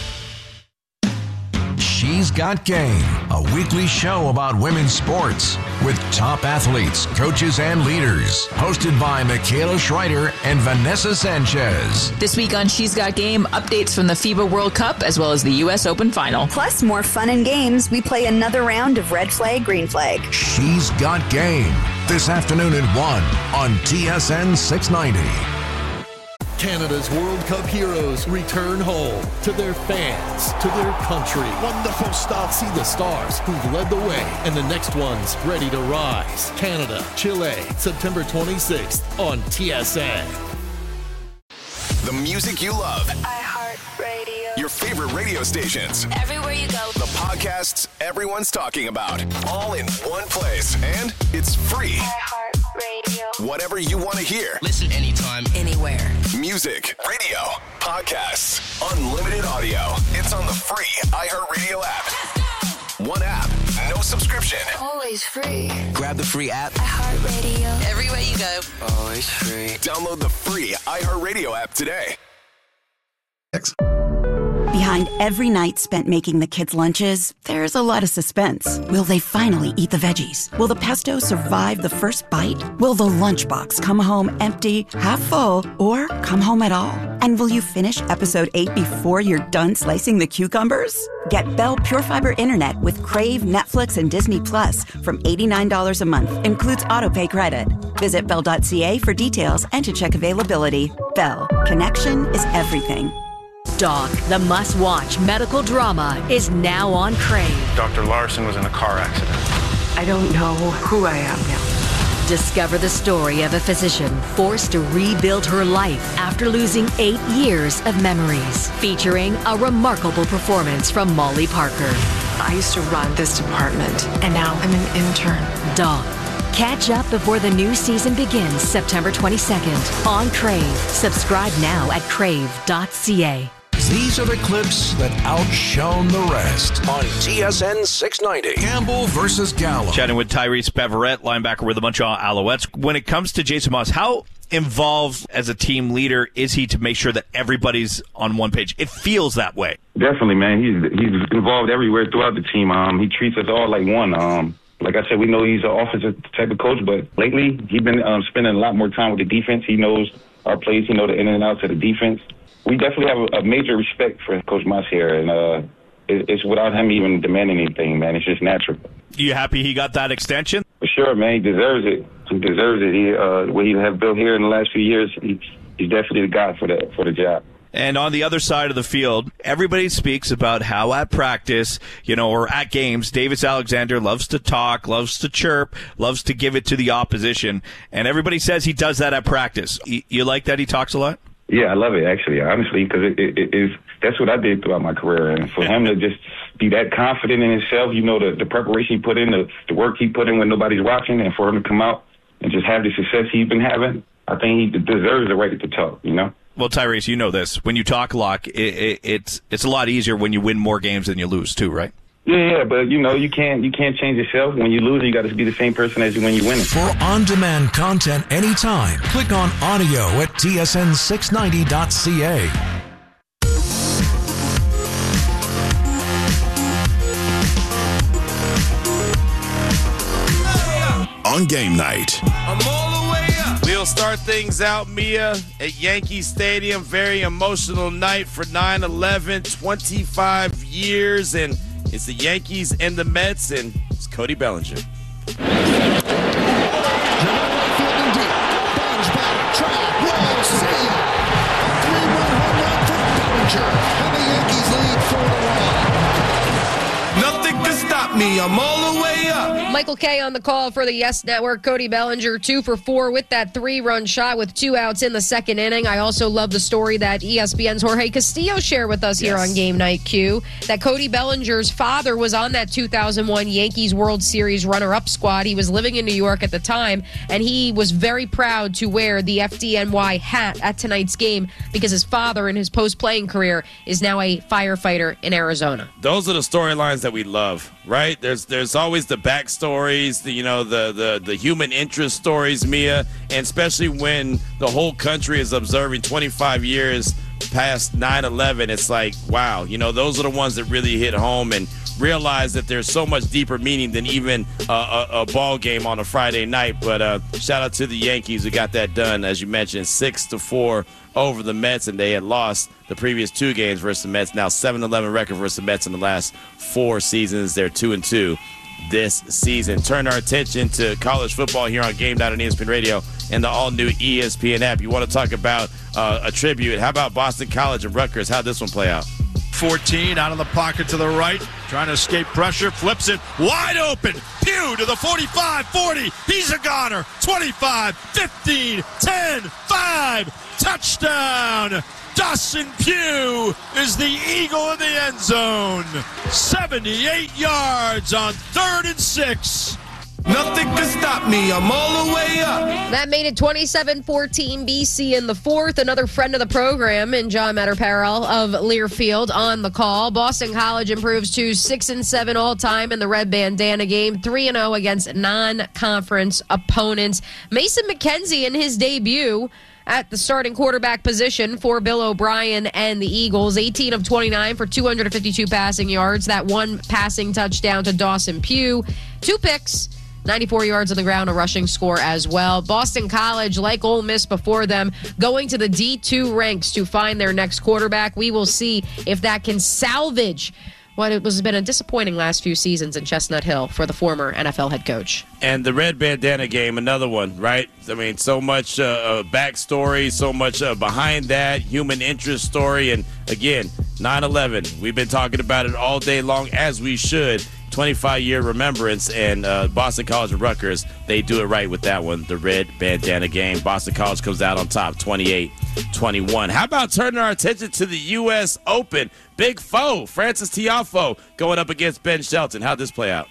Speaker 6: She's Got Game, a weekly show about women's sports with top athletes, coaches, and leaders. Hosted by Michaela Schreider and Vanessa Sanchez.
Speaker 22: This week on She's Got Game, updates from the FIBA World Cup as well as the U.S. Open Final.
Speaker 23: Plus more fun and games. We play another round of red flag, green flag.
Speaker 6: She's Got Game. This afternoon at 1 on TSN 690.
Speaker 7: Canada's World Cup heroes return home to their fans, to their country. Wonderful start. See the stars who've led the way and the next ones ready to rise. Canada, Chile, September 26th on TSN.
Speaker 16: The music you love.
Speaker 23: iHeartRadio.
Speaker 16: Your favorite radio stations.
Speaker 23: Everywhere you go.
Speaker 16: The podcasts everyone's talking about. All in one place. And it's free.
Speaker 23: iHeartRadio.
Speaker 16: Whatever you want to hear.
Speaker 23: Listen anytime, anywhere.
Speaker 16: Music, radio, podcasts, unlimited audio. It's on the free iHeartRadio app. One app, no subscription.
Speaker 23: Always free.
Speaker 16: Grab the free app.
Speaker 23: iHeartRadio. Everywhere you go.
Speaker 16: Always free. Download the free iHeartRadio app today.
Speaker 8: Behind every night spent making the kids' lunches, there's a lot of suspense. Will they finally eat the veggies? Will the pesto survive the first bite? Will the lunchbox come home empty, half full, or come home at all? And will you finish episode 8 before you're done slicing the cucumbers? Get Bell Pure Fiber Internet with Crave, Netflix, and Disney Plus from $89 a month. Includes autopay credit. Visit Bell.ca for details and to check availability. Bell. Connection is everything.
Speaker 9: Doc, the must-watch medical drama, is now on Crave.
Speaker 24: Dr. Larson was in a car accident.
Speaker 9: I don't know who I am now. Discover the story of a physician forced to rebuild her life after losing 8 years of memories. Featuring a remarkable performance from Molly Parker.
Speaker 25: I used to run this department, and now I'm an intern.
Speaker 9: Doc. Catch up before the new season begins September 22nd on Crave. Subscribe now at crave.ca.
Speaker 6: These are the clips that outshone the rest on TSN 690. Campbell versus Gallo.
Speaker 13: Chatting with Tyrese Beverette, linebacker with the Montreal Alouettes. When it comes to Jason Maas, how involved as a team leader is he to make sure that everybody's on one page? It feels that way.
Speaker 26: Definitely, man. He's involved everywhere throughout the team. He treats us all like one. Like I said, we know he's an offensive type of coach, but lately he's been spending a lot more time with the defense. He knows our plays. He knows the in and outs of the defense. We definitely have a major respect for Coach Maas here, and it's without him even demanding anything, man. It's just natural.
Speaker 13: You happy he got that extension?
Speaker 26: For sure, man. He deserves it. He deserves it. What he has built here in the last few years, he's definitely the guy for the job.
Speaker 13: And on the other side of the field, everybody speaks about how at practice, or at games, Davis Alexander loves to talk, loves to chirp, loves to give it to the opposition. And everybody says he does that at practice. You like that he talks a lot?
Speaker 26: Yeah, I love it, actually, honestly, because that's what I did throughout my career. And for him to just be that confident in himself, the preparation he put in, the work he put in when nobody's watching, and for him to come out and just have the success he's been having, I think he deserves the right to talk,
Speaker 13: Well, Tyrese, you know this. When you talk a lot, it's a lot easier when you win more games than you lose, too, right?
Speaker 26: Yeah, but you can't change yourself. When you lose, you got to be the same person as when you win it.
Speaker 6: For on-demand content anytime, click on audio at tsn690.ca.
Speaker 16: On game night.
Speaker 2: I'm all the way up. We'll start things out, Mia, at Yankee Stadium. Very emotional night for 9/11, 25 years, and it's the Yankees and the Mets, and it's Cody Bellinger.
Speaker 7: Nothing can stop me. I'm all the way up.
Speaker 1: Michael Kay on the call for the Yes Network. Cody Bellinger 2 for 4 with that 3-run shot with 2 outs in the second inning. I also love the story that ESPN's Jorge Castillo shared with us here on Game Night Q, that Cody Bellinger's father was on that 2001 Yankees World Series runner-up squad. He was living in New York at the time, and he was very proud to wear the FDNY hat at tonight's game because his father in his post-playing career is now a firefighter in Arizona.
Speaker 2: Those are the storylines that we love, right? There's always the backstories, the human interest stories, Mia, and especially when the whole country is observing 25 years past 9/11, it's like, wow, those are the ones that really hit home and realize that there's so much deeper meaning than even a ball game on a Friday night. But shout out to the Yankees who got that done, as you mentioned, 6-4 over the Mets, and they had lost the previous 2 games versus the Mets. Now 7-11 record versus the Mets in the last 4 seasons. They're 2-2 this season. Turn our attention to college football here on Game Night on ESPN Radio and the all-new ESPN app. You want to talk about a tribute. How about Boston College and Rutgers? How'd this one play out?
Speaker 10: 14 out of the pocket to the right, trying to escape pressure, flips it wide open. Pugh to the 45, 40. He's a goner. 25, 15, 10, 5. Touchdown. Dawson Pugh is the eagle in the end zone. 78 yards on 3rd and 6. Nothing can stop me. I'm all the way up.
Speaker 1: That made it 27-14 BC in the fourth. Another friend of the program in John Matterparrell of Learfield on the call. Boston College improves to 6-7 all-time in the red bandana game, 3-0 against non-conference opponents. Mason McKenzie in his debut at the starting quarterback position for Bill O'Brien and the Eagles. 18 of 29 for 252 passing yards. That one passing touchdown to Dawson Pugh. 2 picks. 94 yards on the ground, a rushing score as well. Boston College, like Ole Miss before them, going to the D2 ranks to find their next quarterback. We will see if that can salvage what has been a disappointing last few seasons in Chestnut Hill for the former NFL head coach.
Speaker 2: And the red bandana game, another one, right? I mean, so much backstory, so much behind that, human interest story. And again, 9/11, we've been talking about it all day long, as we should. 25-year remembrance, and Boston College and Rutgers, they do it right with that one, the red bandana game. Boston College comes out on top, 28-21. How about turning our attention to the U.S. Open? Big foe, Francis Tiafoe, going up against Ben Shelton. How'd this play out?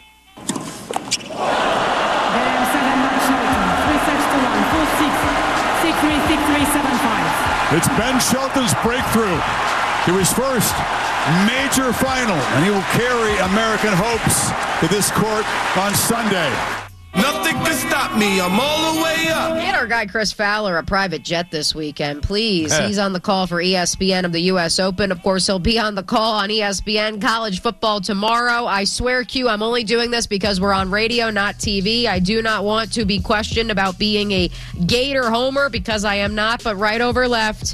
Speaker 10: It's Ben Shelton's breakthrough to his first major final, and he will carry American hopes to this court on Sunday. Nothing can stop me. I'm all the way up.
Speaker 1: Get our guy Chris Fowler a private jet this weekend, please. He's on the call for ESPN of the U.S. Open. Of course, he'll be on the call on ESPN college football tomorrow. I swear, Q, I'm only doing this because we're on radio, not TV. I do not want to be questioned about being a Gator homer, because I am not, but right over left.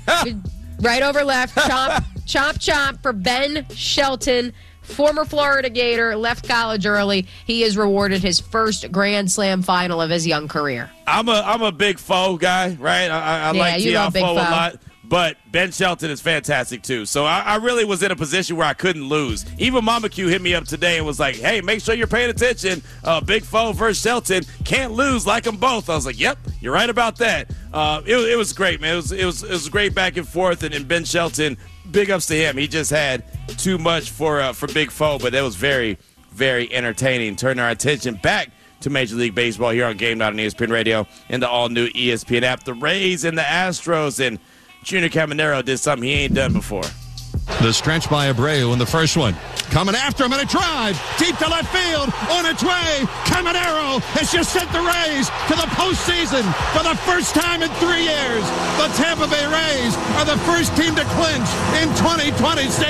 Speaker 1: Right over left. Chomp, chomp, chomp for Ben Shelton. Former Florida Gator, left college early. He has rewarded his first Grand Slam final of his young career.
Speaker 2: I'm a big foe guy, right? I like Tiafoe a lot. But Ben Shelton is fantastic, too. So I really was in a position where I couldn't lose. Even Mama Q hit me up today and was like, hey, make sure you're paying attention. Big foe versus Shelton. Can't lose, like them both. I was like, yep, you're right about that. It was great, man. It was great back and forth. And Ben Shelton, big ups to him. He just had too much for Big Foe, but it was very, very entertaining. Turn our attention back to Major League Baseball here on Game Night on ESPN Radio and the all-new ESPN app. The Rays and the Astros, and Junior Caminero did something he ain't done before.
Speaker 10: The stretch by Abreu in the first one. Coming after him, and a drive deep to left field. On its way, Caminero has just sent the Rays to the postseason for the first time in 3 years. The Tampa Bay Rays are the first team to clinch in 2026.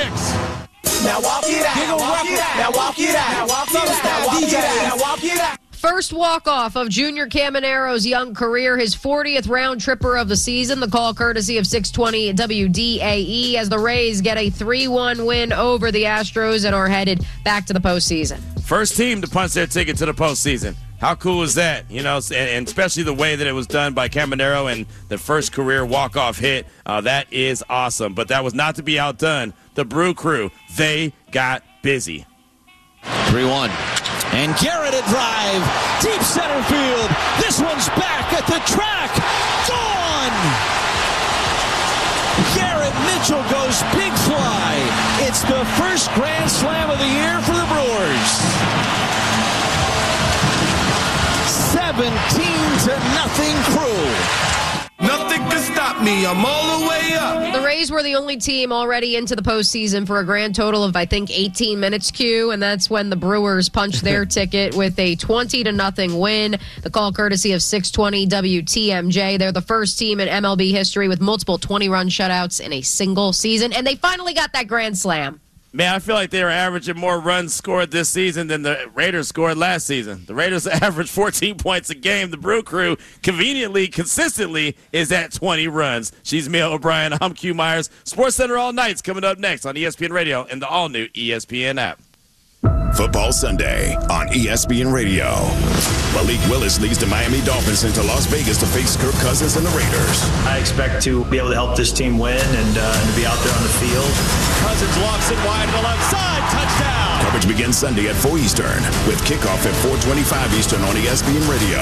Speaker 3: Now walk it out. Now walk it out. Now walk it out. Now walk it out. Now walk it out.
Speaker 1: First walk-off of Junior Caminero's young career, his 40th round tripper of the season. The call courtesy of 620 WDAE as the Rays get a 3-1 win over the Astros and are headed back to the postseason.
Speaker 2: First team to punch their ticket to the postseason. How cool is that? You know, and especially the way that it was done by Caminero and the first career walk-off hit. That is awesome. But that was not to be outdone. The Brew Crew, they got busy.
Speaker 3: 3-1. And Garrett a drive, deep center field. This one's back at the track. Gone! Garrett Mitchell goes big fly. It's the first Grand Slam of the year for the Brewers. 17-0 Crew. Nothing can stop me. I'm all the way up.
Speaker 1: The Rays were the only team already into the postseason for a grand total of, I think, 18 minutes, Q, and that's when the Brewers punched their ticket with a 20-0 win. The call courtesy of 620 WTMJ. They're the first team in MLB history with multiple 20-run shutouts in a single season, and they finally got that grand slam.
Speaker 2: Man, I feel like they were averaging more runs scored this season than the Raiders scored last season. The Raiders averaged 14 points a game. The Brew Crew consistently is at 20 runs. She's Mia O'Brien. I'm Q Myers. SportsCenter All Night's coming up next on ESPN Radio and the all-new ESPN app.
Speaker 16: Football Sunday on ESPN Radio. Malik Willis leads the Miami Dolphins into Las Vegas to face Kirk Cousins and the Raiders.
Speaker 11: I expect to be able to help this team win and to be out there on the field.
Speaker 3: Cousins lofts it wide to the left side. Touchdown.
Speaker 16: Coverage begins Sunday at 4 Eastern with kickoff at 4:25 Eastern on ESPN Radio.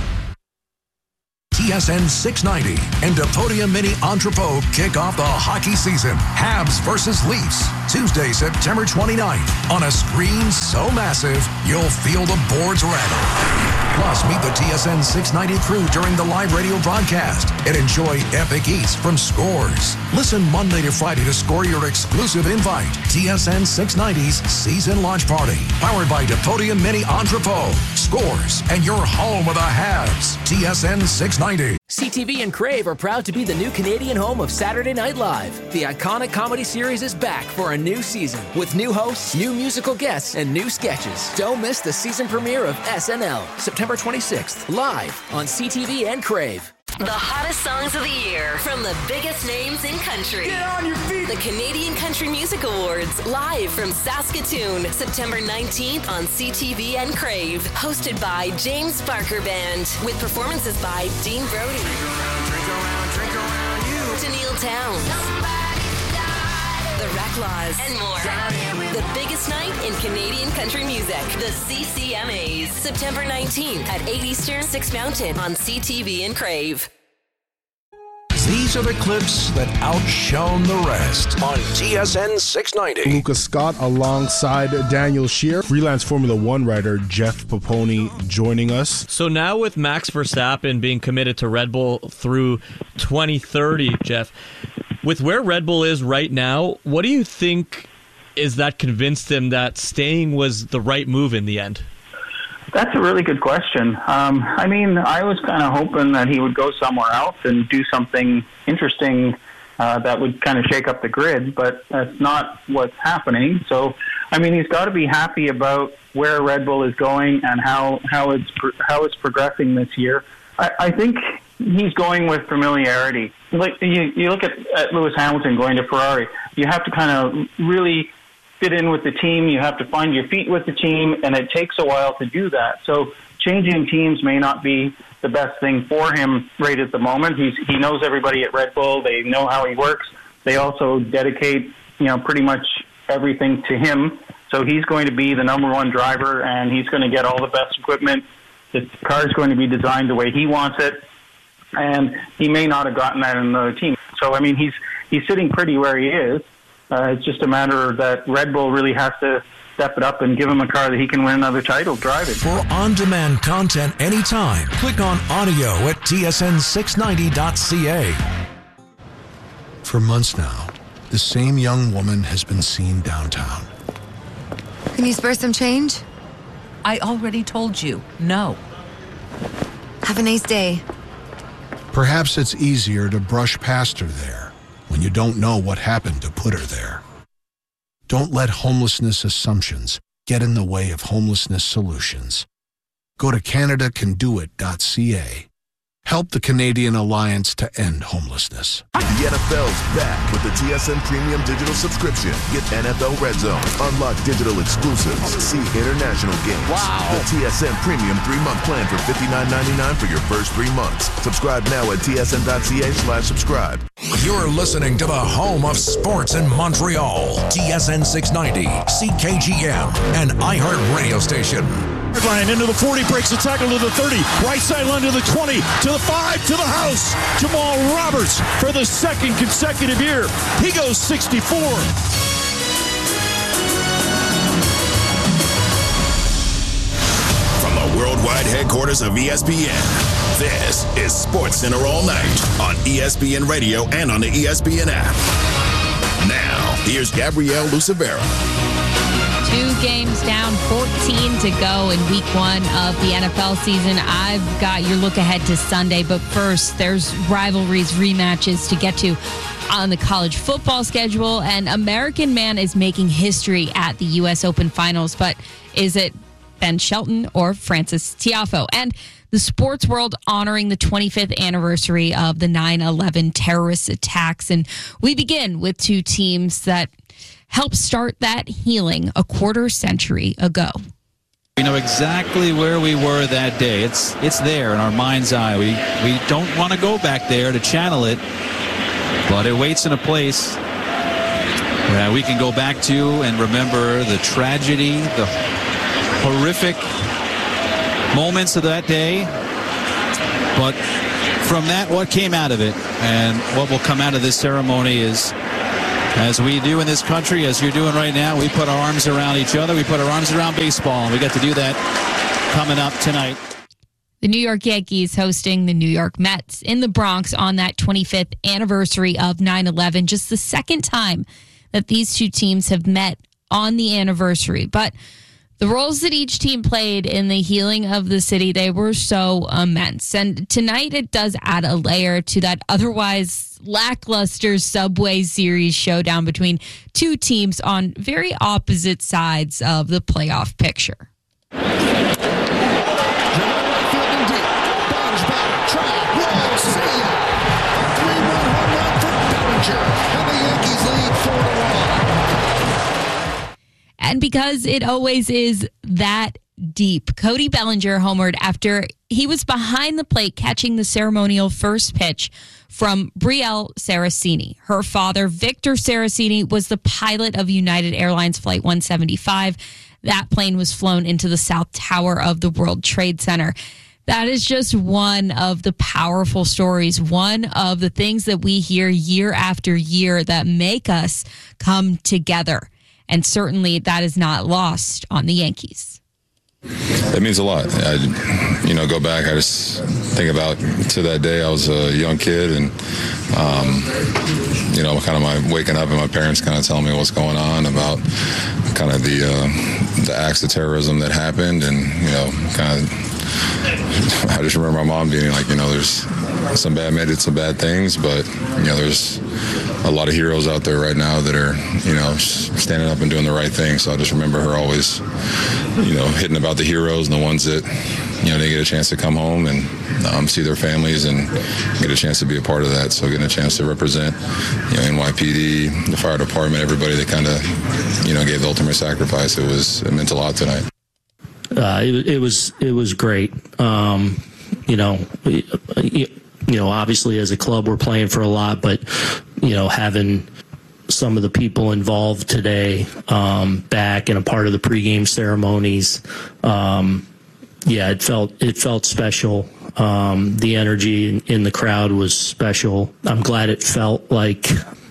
Speaker 6: TSN 690 and Depodia Mini Entrepot kick off the hockey season. Habs versus Leafs, Tuesday, September 29th, on a screen so massive, you'll feel the boards rattle. Plus, meet the TSN 690 crew during the live radio broadcast and enjoy epic eats from Scores. Listen Monday to Friday to score your exclusive invite. TSN 690's season launch party, powered by Depodia Mini Entrepot, Scores, and your home of the Habs. TSN 690.
Speaker 12: CTV and Crave are proud to be the new Canadian home of Saturday Night Live. The iconic comedy series is back for a new season with new hosts, new musical guests, and new sketches. Don't miss the season premiere of SNL, September 26th, live on CTV and Crave.
Speaker 9: The hottest songs of the year from the biggest names in country.
Speaker 12: Get on your feet!
Speaker 9: The Canadian Country Music Awards, live from Saskatoon, September 19th on CTV and Crave. Hosted by James Barker Band, with performances by Dean Brody,
Speaker 12: Drink around you.
Speaker 9: Daniil Towns, The Racklaws, and more. The biggest night in Canadian country music. The CCMAs. September 19th at 8 Eastern, 6 Mountain on CTV and Crave.
Speaker 6: These are the clips that outshone the rest on TSN 690.
Speaker 14: Lucas Scott alongside Daniel Scheer. Freelance Formula One rider Jeff Poponi joining us.
Speaker 15: So now with Max Verstappen being committed to Red Bull through 2030, Jeff, with where Red Bull is right now, what do you think is that convinced him that staying was the right move in the end?
Speaker 17: That's a really good question. I mean, I was kind of hoping that he would go somewhere else and do something interesting that would kind of shake up the grid, but that's not what's happening. So, I mean, he's got to be happy about where Red Bull is going and how it's progressing this year. I think he's going with familiarity. Like you look at Lewis Hamilton going to Ferrari, you have to kind of really fit in with the team. You have to find your feet with the team, and it takes a while to do that. So changing teams may not be the best thing for him right at the moment. He knows everybody at Red Bull. They know how he works. They also dedicate, pretty much everything to him. So he's going to be the number one driver, and he's going to get all the best equipment. The car is going to be designed the way he wants it, and he may not have gotten that in another team. So, I mean, he's sitting pretty where he is. It's just a matter that Red Bull really has to step it up and give him a car that he can win another title driving.
Speaker 6: For on-demand content anytime, click on audio at tsn690.ca. For months now, the same young woman has been seen downtown.
Speaker 18: Can you spare some change? I already told you, no. Have a nice day.
Speaker 6: Perhaps it's easier to brush past her there when you don't know what happened to put her there. Don't let homelessness assumptions get in the way of homelessness solutions. Go to CanadaCanDoIt.ca. Help the Canadian Alliance to End Homelessness.
Speaker 27: The NFL's back with the TSN Premium Digital Subscription. Get NFL Red Zone, unlock digital exclusives, see international games. Wow! The TSN Premium 3-month plan for $59.99 for your first 3 months. Subscribe now at tsn.ca/subscribe.
Speaker 6: You're listening to the home of sports in Montreal. TSN 690, CKGM, and iHeart Radio Station.
Speaker 10: Line into the 40, breaks the tackle to the 30, right sideline to the 20, to the 5, to the house. Jamal Roberts for the second consecutive year. He goes 64.
Speaker 16: From the worldwide headquarters of ESPN, this is Sports Center All Night on ESPN Radio and on the ESPN app. Now, here's Gabrielle Lucevera.
Speaker 28: 2 games down, 14 to go in week 1 of the NFL season. I've got your look ahead to Sunday, but first, there's rivalries, rematches to get to on the college football schedule, and American Man is making history at the U.S. Open Finals, but is it Ben Shelton or Francis Tiafoe? And the sports world honoring the 25th anniversary of the 9/11 terrorist attacks, and we begin with 2 teams that helped start that healing a quarter century ago.
Speaker 3: We know exactly where we were that day. It's there in our mind's eye. We don't want to go back there to channel it, but it waits in a place that we can go back to and remember the tragedy, the horrific moments of that day. But from that, what came out of it and what will come out of this ceremony is, as we do in this country, as you're doing right now, we put our arms around each other. We put our arms around baseball, and we got to do that coming up tonight.
Speaker 28: The New York Yankees hosting the New York Mets in the Bronx on that 25th anniversary of 9/11. Just the second time that these two teams have met on the anniversary. But the roles that each team played in the healing of the city, they were so immense. And tonight it does add a layer to that otherwise lackluster Subway Series showdown between two teams on very opposite sides of the playoff picture. And because it always is that deep, Cody Bellinger homered after he was behind the plate catching the ceremonial first pitch from Brielle Saraceni. Her father, Victor Saraceni, was the pilot of United Airlines Flight 175. That plane was flown into the South Tower of the World Trade Center. That is just one of the powerful stories, one of the things that we hear year after year that make us come together. And certainly that is not lost on the Yankees.
Speaker 4: It means a lot. I go back, I just think about to that day. I was a young kid and, kind of my waking up and my parents kind of telling me what's going on about kind of the acts of terrorism that happened. And, I just remember my mom being like, there's some bad things, but, there's a lot of heroes out there right now that are, standing up and doing the right thing. So I just remember her always, hitting about the heroes and the ones that, they get a chance to come home and see their families and get a chance to be a part of that. So getting a chance to represent, NYPD, the fire department, everybody that kind of, gave the ultimate sacrifice. It meant a lot tonight.
Speaker 5: It was great. Obviously as a club we're playing for a lot, but having some of the people involved today back and a part of the pregame ceremonies, it felt special. The energy in the crowd was special. I'm glad it felt like,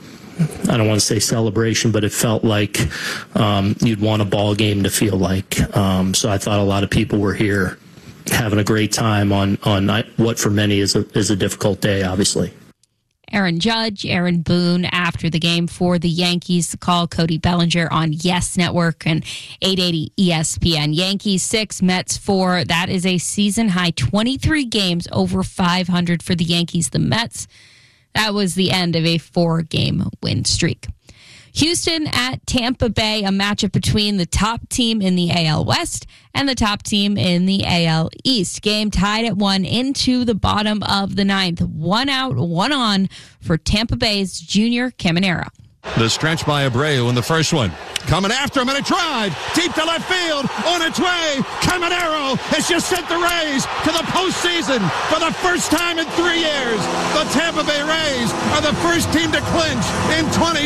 Speaker 5: I don't want to say celebration, but it felt like you'd want a ball game to feel like. So I thought a lot of people were here having a great time on what for many is a difficult day, obviously.
Speaker 28: Aaron Judge, Aaron Boone after the game for the Yankees. The call, Cody Bellinger on Yes Network and 880 ESPN. Yankees 6, Mets 4. That is a season-high 23 games over 500 for the Yankees. The Mets, that was the end of a 4-game win streak. Houston at Tampa Bay, a matchup between the top team in the AL West and the top team in the AL East. Game tied at 1 into the bottom of the 9th. 1 out, 1 on for Tampa Bay's Junior Caminero.
Speaker 10: The stretch by Abreu in the first one. Coming after him in a drive. Deep to left field. On its way. Caminero has just sent the Rays to the postseason for the first time in 3 years. The Tampa Bay Rays are the first team to clinch in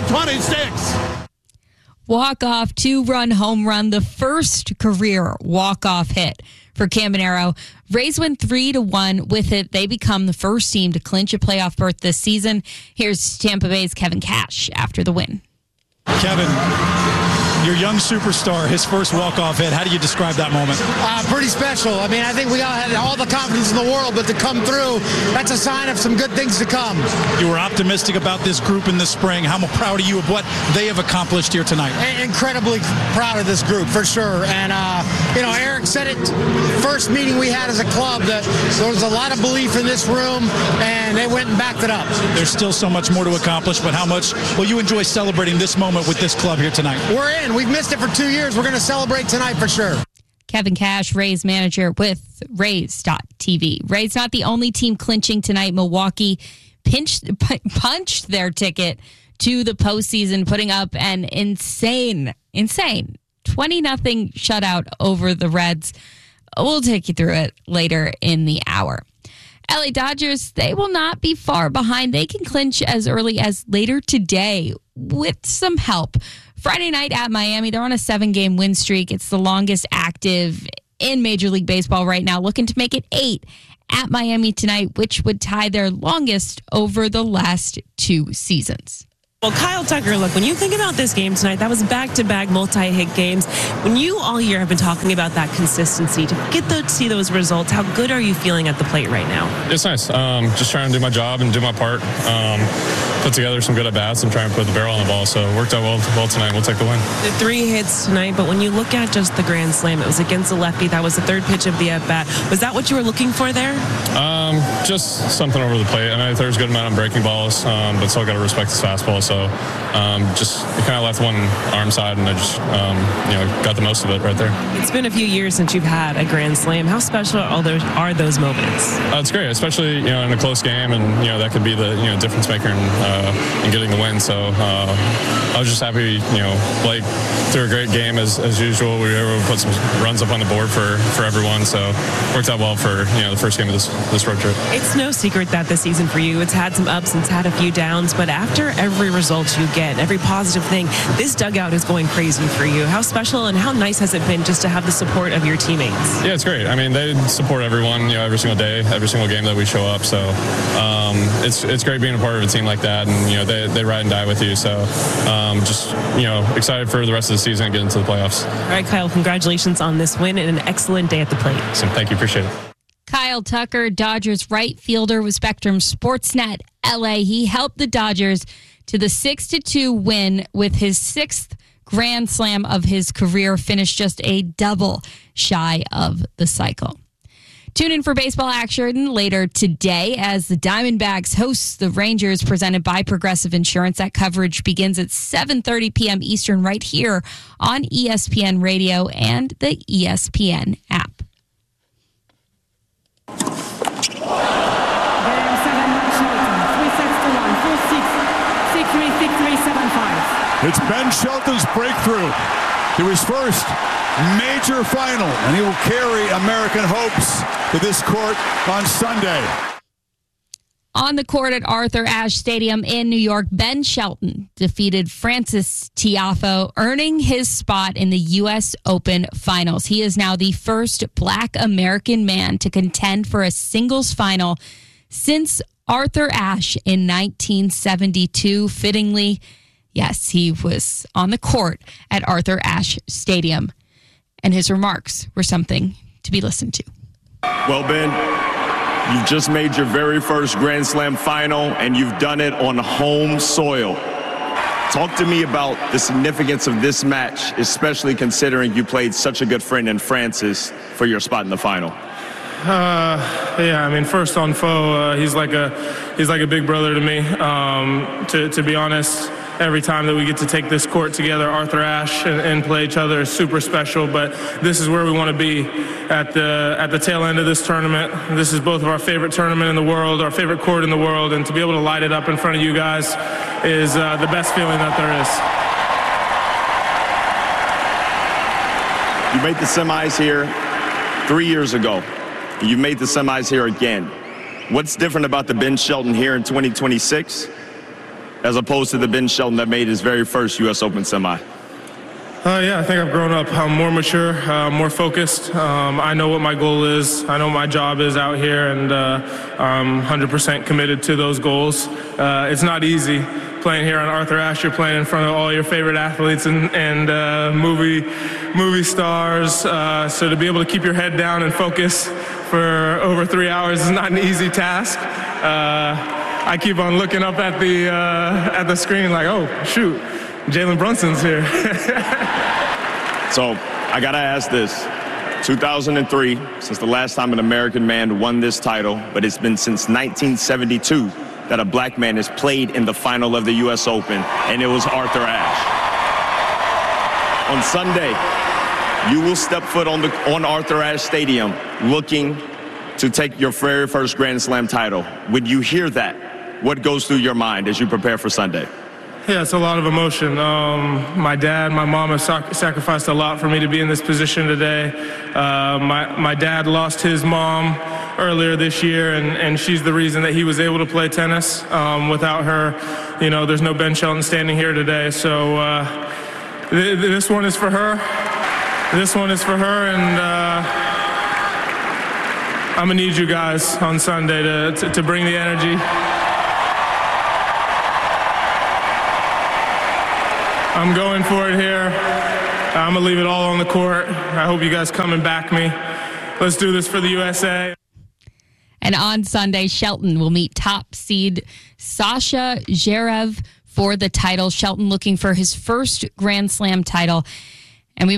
Speaker 10: 2026.
Speaker 28: Walk-off 2-run home run, the first career walk-off hit for Caminero. Rays win 3-1 with it. They become the first team to clinch a playoff berth this season. Here's Tampa Bay's Kevin Cash after the win.
Speaker 8: Kevin, your young superstar, his first walk-off hit. How do you describe that moment?
Speaker 19: Pretty special. I mean, I think we all had all the confidence in the world, but to come through, that's a sign of some good things to come.
Speaker 8: You were optimistic about this group in the spring. How proud are you of what they have accomplished here tonight?
Speaker 19: Incredibly proud of this group, for sure. And, Eric said it first meeting we had as a club that there was a lot of belief in this room, and they went and backed it up.
Speaker 8: There's still so much more to accomplish, but how much will you enjoy celebrating this moment with this club here tonight?
Speaker 19: We're in. We've missed it for 2 years. We're going to celebrate tonight for sure.
Speaker 28: Kevin Cash, Rays manager with Rays.TV. Rays not the only team clinching tonight. Milwaukee punched their ticket to the postseason, putting up an insane 20-0 shutout over the Reds. We'll take you through it later in the hour. LA Dodgers, they will not be far behind. They can clinch as early as later today with some help. Friday night at Miami, they're on a 7-game win streak. It's the longest active in Major League Baseball right now, looking to make it 8 at Miami tonight, which would tie their longest over the last 2 seasons.
Speaker 13: Well, Kyle Tucker, look, when you think about this game tonight, that was back-to-back multi-hit games. When you all year have been talking about that consistency, to see those results, how good are you feeling at the plate right now?
Speaker 20: It's nice. Just trying to do my job and do my part. Put together some good at-bats and try and put the barrel on the ball. So it worked out well tonight. We'll take the win.
Speaker 13: The 3 hits tonight, but when you look at just the grand slam, it was against the lefty. That was the 3rd pitch of the at-bat. Was that what you were looking for there?
Speaker 20: Just something over the plate. I know there's a good amount of breaking balls, but still got to respect his fastball. So just kind of left one arm side, and I just got the most of it right there.
Speaker 13: It's been a few years since you've had a grand slam. How special are those moments?
Speaker 20: It's great, especially in a close game, and that could be the difference maker in getting the win. So I was just happy. Blake threw a great game as usual. We were able to put some runs up on the board for everyone. So worked out well for the first game of this road trip.
Speaker 13: It's no secret that this season for you, it's had some ups and it's had a few downs, but after every result you get, every positive thing, this dugout is going crazy for you. How special and how nice has it been just to have the support of your teammates?
Speaker 20: Yeah, it's great. I mean, they support everyone, every single day, every single game that we show up. So it's great being a part of a team like that, and they ride and die with you. So just excited for the rest of the season and get into the playoffs.
Speaker 13: All right, Kyle, congratulations on this win and an excellent day at the plate.
Speaker 20: So thank you, appreciate it.
Speaker 28: Kyle Tucker, Dodgers right fielder with Spectrum Sportsnet LA. He helped the Dodgers to the 6-2 win with his 6th grand slam of his career, finished just a double shy of the cycle. Tune in for baseball action later today as the Diamondbacks host the Rangers, presented by Progressive Insurance. That coverage begins at 7:30 p.m. Eastern right here on ESPN Radio and the ESPN app.
Speaker 21: It's Ben Shelton's breakthrough to his first major final, and he will carry American hopes to this court on Sunday.
Speaker 28: On the court at Arthur Ashe Stadium in New York, Ben Shelton defeated Francis Tiafoe, earning his spot in the U.S. Open Finals. He is now the first Black American man to contend for a singles final since Arthur Ashe in 1972. Fittingly, yes, he was on the court at Arthur Ashe Stadium, and his remarks were something to be listened to.
Speaker 22: Well, Ben, you've just made your very first Grand Slam final, and you've done it on home soil. Talk to me about the significance of this match, especially considering you played such a good friend in Francis for your spot in the final.
Speaker 23: Yeah, I mean, first on foe, he's like a big brother to me. To be honest, every time that we get to take this court together, Arthur Ashe, and play each other is super special. But this is where we want to be at the tail end of this tournament. This is both of our favorite tournament in the world, our favorite court in the world, and to be able to light it up in front of you guys is the best feeling that there is.
Speaker 22: You made the semis here 3 years ago. You made the semis here again. What's different about the Ben Shelton here in 2026 as opposed to the Ben Shelton that made his very first U.S. Open semi?
Speaker 23: Yeah, I think I've grown up. I'm more mature, more focused. I know what my goal is. I know what my job is out here, and I'm 100% committed to those goals. It's not easy playing here on Arthur Ashe. You're playing in front of all your favorite athletes and movie stars. So to be able to keep your head down and focus for over 3 hours is not an easy task. I keep on looking up at the screen like, oh, shoot, Jalen Brunson's here.
Speaker 22: So I got to ask this. 2003, since the last time an American man won this title, but it's been since 1972 that a black man has played in the final of the U.S. Open, and it was Arthur Ashe. On Sunday, you will step foot on Arthur Ashe Stadium looking to take your very first Grand Slam title. When you hear that, what goes through your mind as you prepare for Sunday?
Speaker 23: Yeah, it's a lot of emotion. My dad, my mom have sacrificed a lot for me to be in this position today. My dad lost his mom earlier this year, and she's the reason that he was able to play tennis. Without her, there's no Ben Shelton standing here today. So this one is for her. This one is for her, and I'm going to need you guys on Sunday to bring the energy. I'm going for it here. I'm going to leave it all on the court. I hope you guys come and back me. Let's do this for the USA.
Speaker 28: And on Sunday, Shelton will meet top seed Sasha Zverev for the title. Shelton looking for his first Grand Slam title.